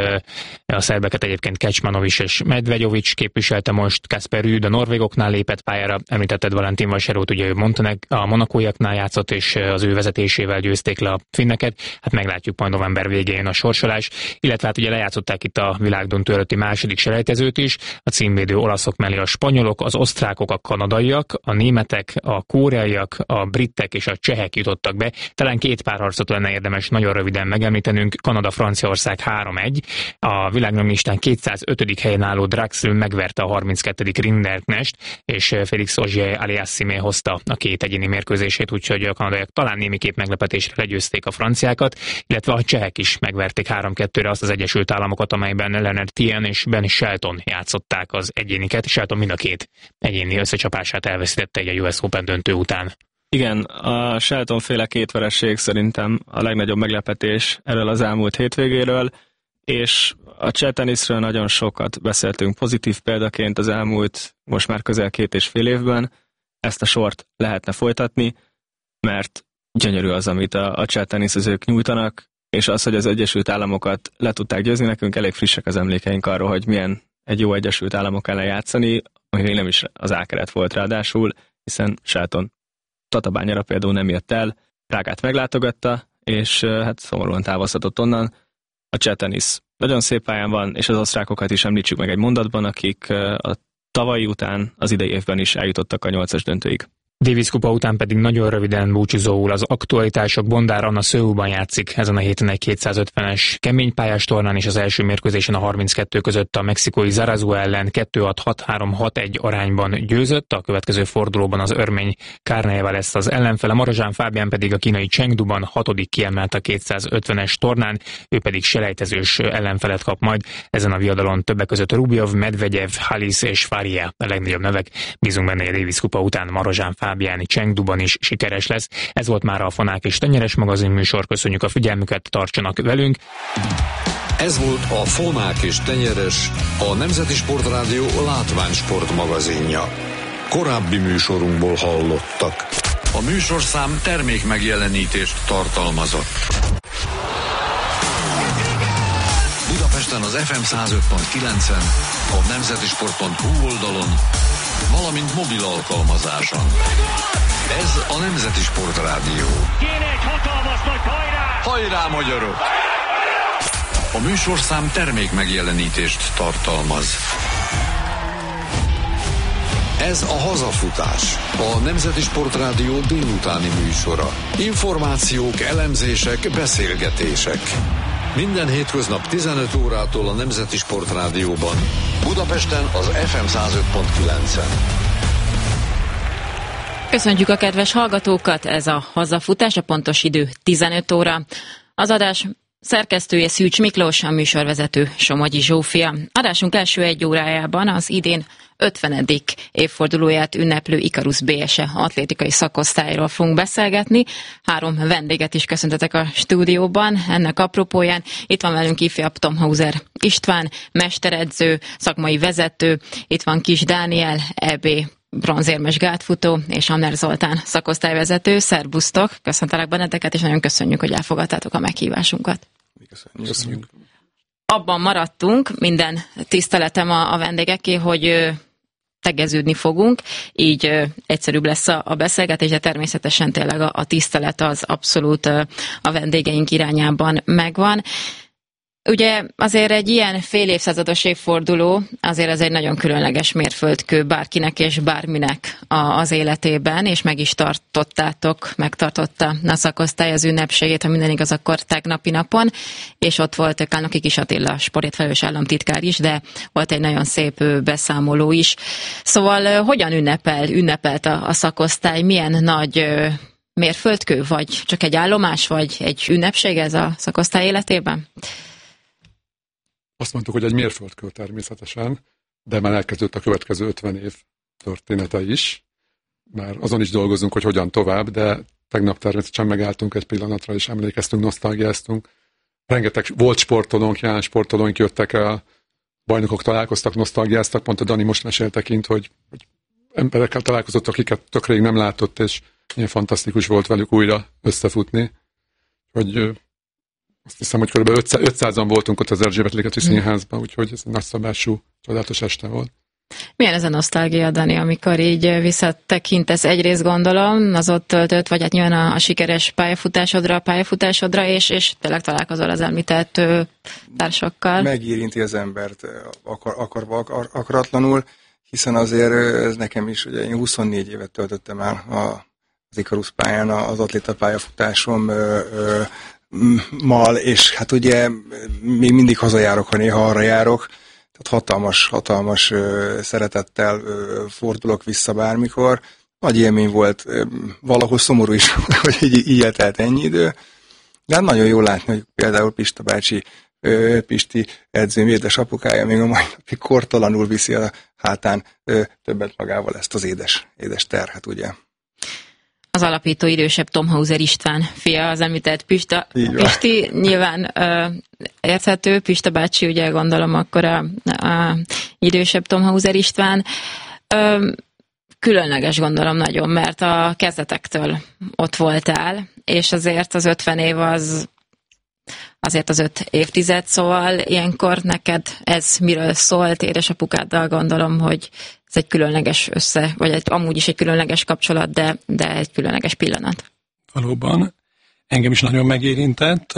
a szerbeket egyébként Kecmanovic és Medvegyovic képviselte most, Kasper Ruud a norvégoknál lépett pályára, említetted Valentin Vaserót, ugye ő Monteneg- a monakóiaknál játszott, és az ő vezetésével győzték le a finneket, hát meglátjuk majd november végén a sorsolás, illetve hát ugye lejátszották itt a világdöntő előtti második selejtezőt is, a címvédő olaszok mellé a spanyolok, az osztrákok, a kanadaiak, a németek, a koreaiak, a britek és a csehek jutottak be. Talán két párharcot lenne érdemes nagyon röviden megemlítenünk. Kanada-Franciaország három egy. A világranglistán kétszázötödik helyen álló Draxl megverte a harminckettedik Rinderknest, és Félix Auger-Aliassime hozta a két egyéni mérkőzését, úgyhogy a kanadaiak talán némiképp meglepetésre legyőzték a franciákat, illetve a csehek is megverték három kettőre azt az Egyesült Államokat, amelyben Leonard Thien és Ben Shelton játszották az egyéniket. Shelton mind a két egyéni összecsapását elveszítette egy a U S Open döntő után. Igen, a Shelton féle két vereség szerintem a legnagyobb meglepetés erről az elmúlt hétvégéről, és a cseh teniszről nagyon sokat beszéltünk pozitív példaként az elmúlt most már közel két és fél évben. Ezt a sort lehetne folytatni, mert gyönyörű az, amit a, a cseh teniszezők nyújtanak, és az, hogy az Egyesült Államokat le tudták győzni, nekünk elég frissek az emlékeink arról, hogy milyen egy jó Egyesült Államok ellen játszani, ami még nem is az ákeret volt ráadásul, hiszen Shelton Tatabányára például nem jött el, Prágát meglátogatta, és hát szomorúan távozhatott onnan. A cseh tenisz nagyon szép pályán van, és az osztrákokat is említsük meg egy mondatban, akik a tavalyi után az idei évben is eljutottak a nyolcas döntőig. Davis kupa után pedig nagyon röviden búcsúzóul az aktualitások. Bondár Anna Seoulban játszik ezen a héten egy kétszázötvenes keménypályás tornán, és az első mérkőzésen a harminckettő között a mexikói Zarazua ellen kettő hat hat három hat egy arányban győzött. A következő fordulóban az örmény Kárnejeva lesz az ellenfele, Marozsán Fábián pedig a kínai Chengduban hatodik kiemelt a kétszázötvenes tornán, ő pedig selejtezős ellenfelet kap majd. Ezen a viadalon többek között Rublev, Medvegyev, Halis és Faria a legnagyobb nevek. Bízunk benne, hogy a Davis kupa után Marozsán Fábián Chengduban is sikeres lesz. Ez volt már a Fonák és Tenyeres magazin műsor. Köszönjük a figyelmüket, tartsanak velünk. Ez volt a Fonák és Tenyeres, a Nemzeti Sportrádió látványsport magazinja. Korábbi műsorunkból hallottak. A műsorszám termék megjelenítést tartalmazott. Budapesten az ef em száz öt pont kilencen, a nemzetisport pont hu oldalon, valamint mobil alkalmazáson. Ez a Nemzeti Sportrádió. Kéne egy hatalmas nagy hajrá! Hajrá, magyarok! A műsorszám termék megjelenítést tartalmaz. Ez a Hazafutás, a Nemzeti Sportrádió délutáni műsora. Információk, elemzések, beszélgetések. Minden hétköznap tizenöt órától a Nemzeti Sportrádióban. Budapesten az ef em száz öt pont kilencen. Köszöntjük a kedves hallgatókat, ez a Hazafutás, a pontos idő tizenöt óra. Az adás Szerkesztője Szűcs Miklós, a műsorvezető Somogyi Zsófia. Adásunk első egy órájában az idén ötvenedik évfordulóját ünneplő Ikarus bé es e atlétikai szakosztályról fogunk beszélgetni. Három vendéget is köszöntetek a stúdióban. Ennek apropóján itt van velünk ifjabb Tomhauser István, mesteredző, szakmai vezető, itt van Kis Dániel, é bé bronzérmes gátfutó, és Amner Zoltán szakosztályvezető. Szerbusztok, köszöntelek benneteket, és nagyon köszönjük, hogy elfogadtátok a meghívásunkat. Köszönjük. Köszönjük. Abban maradtunk, minden tiszteletem a, a vendégeké, hogy ö, tegeződni fogunk, így ö, egyszerűbb lesz a, a beszélgetés, de természetesen tényleg a, a tisztelet az abszolút ö, a vendégeink irányában megvan. Ugye azért egy ilyen fél évszázados évforduló, azért ez egy nagyon különleges mérföldkő bárkinek és bárminek a, az életében, és meg is tartottátok, megtartotta a szakosztály az ünnepségét, ha minden igaz, akkor tegnapi napon, és ott volt Kálnoki Kis Attila sportfelelős államtitkár is, de volt egy nagyon szép beszámoló is. Szóval hogyan ünnepel, ünnepelt a, a szakosztály, milyen nagy mérföldkő, vagy csak egy állomás, vagy egy ünnepség ez a szakosztály életében? Azt mondtuk, hogy egy mérföldkő természetesen, de már elkezdődött a következő ötven év története is. Már azon is dolgozunk, hogy hogyan tovább, de tegnap természetesen megálltunk egy pillanatra, és emlékeztünk, nosztalgiáztunk. Rengeteg volt sportolónk, jelen sportolóink jöttek el, bajnokok találkoztak, nosztalgiáztak, pont a Dani most mesélte kint, hogy, hogy emberekkel találkozott, akiket tök rég nem látott, és ilyen fantasztikus volt velük újra összefutni. Hogy azt hiszem, hogy kb. ötszázan voltunk ott az Erzsébet-ligeti Színházban, úgyhogy ez egy nagyszabású, csodálatos este volt. Milyen ez a nosztalgia, Dani, amikor így visszatekintesz, egyrészt gondolom, az ott töltött, vagy hát nyilván a, a sikeres pályafutásodra, a pályafutásodra, és, és tényleg találkozol az említett társakkal. Megérinti az embert akar, akarva, akar, akaratlanul, hiszen azért ez nekem is, ugye én huszonnégy évet töltöttem el az Ikarus pályán, az atléta pályafutásom mal, és hát ugye még mindig hazajárok, ha néha arra járok, tehát hatalmas, hatalmas ö, szeretettel ö, fordulok vissza bármikor. Nagy élmény volt, ö, valahol szomorú is, hogy így, így eltelt ennyi idő, de hát nagyon jól látni, hogy például Pista bácsi, ö, Pisti edzőm, édesapukája még a mai napig kortalanul viszi a hátán ö, többet magával ezt az édes, édes terhet, ugye. Az alapító idősebb Tomhauser István fia, az említett Pista. Pisti nyilván ö, érthető, Pista bácsi, ugye gondolom akkor a, a idősebb Tomhauser István. Ö, különleges gondolom nagyon, mert a kezdetektől ott voltál, és azért az ötven év az azért az öt évtized, szóval ilyenkor neked ez miről szólt, édesapukáddal gondolom, hogy ez egy különleges össze, vagy egy, amúgy is egy különleges kapcsolat, de, de egy különleges pillanat. Valóban. Engem is nagyon megérintett.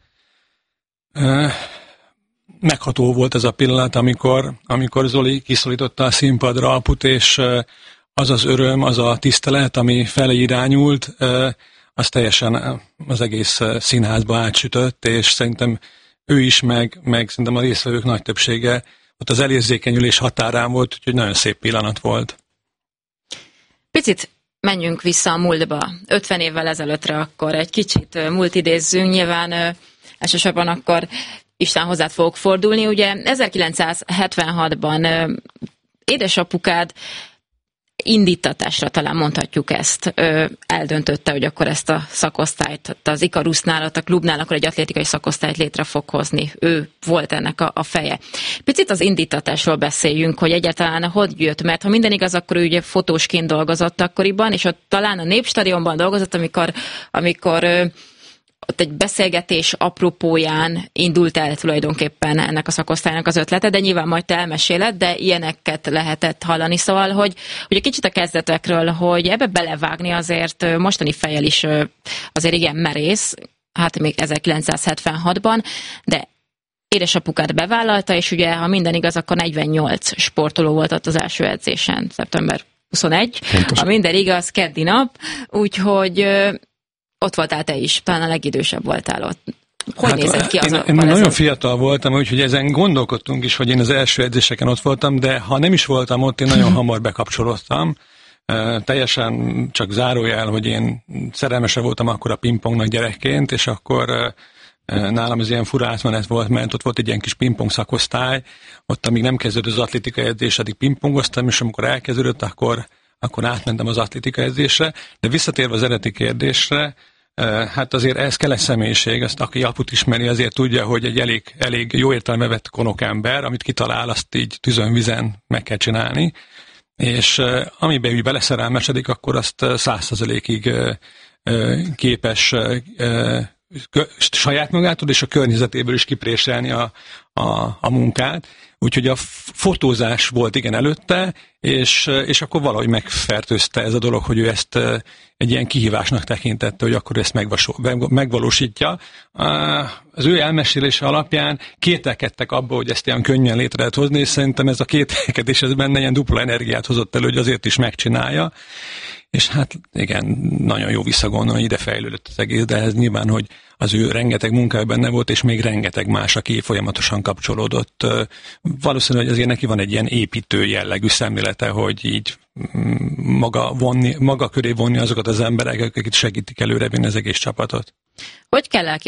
Megható volt ez a pillanat, amikor, amikor Zoli kiszólította a színpadra Aput, és az az öröm, az a tisztelet, ami felé irányult, az teljesen az egész színházba átsütött, és szerintem ő is, meg, meg szerintem a résztvevők nagy többsége ott az elérzékenyülés határán volt, úgyhogy nagyon szép pillanat volt. Picit menjünk vissza a múltba, ötven évvel ezelőttre akkor egy kicsit múlt idézzünk, nyilván elsősorban akkor István hozzád fogok fordulni. Ugye ezerkilencszázhetvenhatban édesapukád indítatásra talán mondhatjuk ezt, eldöntötte, hogy akkor ezt a szakosztályt, az Ikarusnál, a klubnál akkor egy atlétikai szakosztályt létre fog hozni. Ő volt ennek a, a feje. Picit az indítatásról beszéljünk, hogy egyáltalán hogy jött, mert ha minden igaz, akkor ő ugye fotósként dolgozott akkoriban, és ott talán a Népstadionban dolgozott, amikor, amikor ott egy beszélgetés apropóján indult el tulajdonképpen ennek a szakosztálynak az ötlete, de nyilván majd te elmeséled, de ilyeneket lehetett hallani. Szóval, hogy ugye kicsit a kezdetekről, hogy ebbe belevágni azért mostani fejjel is azért igen merész, hát még ezerkilencszázhetvenhatban, de édesapukád bevállalta, és ugye, ha minden igaz, akkor negyvennyolc sportoló volt ott az első edzésen, szeptember huszonegy, ha minden igaz, keddi nap, úgyhogy ott voltál te is, talán a legidősebb voltál ott. Hogy hát, nézett ki az én, a én nagyon fiatal voltam, úgyhogy ezen gondolkodtunk is, hogy én az első edzéseken ott voltam, de ha nem is voltam ott, én nagyon hamar bekapcsolódtam. Uh, teljesen csak zárójel, hogy én szerelmese voltam akkor a pingpongnak gyerekként, és akkor uh, nálam ez ilyen fura átmenet volt, mert ott volt egy ilyen kis pingpong szakosztály, ott amíg nem kezdődött az atlétika edzés, addig pingpongoztam, és amikor elkezdődött, akkor, akkor átmentem az atlétika edzésre. De visszatérve az eredeti kérdésre, hát azért ez kell egy személyiség, azt aki aput ismeri, azért tudja, hogy egy elég, elég jó értelembe vett konokember, amit kitalál, azt így tűzön, vizen meg kell csinálni, és amiben úgy beleszerelmesedik, akkor azt száz százalékig képes saját magától és a környezetéből is kipréselni a, a, a munkát. Úgyhogy a fotózás volt igen előtte, és, és akkor valahogy megfertőzte ez a dolog, hogy ő ezt egy ilyen kihívásnak tekintette, hogy akkor ezt megvalósítja. Az ő elmesélése alapján kételkedtek abba, hogy ezt ilyen könnyen létre lehet hozni, és szerintem ez a kételkedés ez benne ilyen dupla energiát hozott elő, hogy azért is megcsinálja. És hát igen, nagyon jó visszagondolni, ide fejlődött az egész, de ez nyilván, hogy az ő rengeteg munkája benne volt, és még rengeteg más, aki folyamatosan kapcsolódott. Valószínűleg, hogy azért neki van egy ilyen építő jellegű szemlélete, hogy így maga, vonni, maga köré vonni azokat az embereket, akik segítik előrevinni az egész csapatot. Hogy kell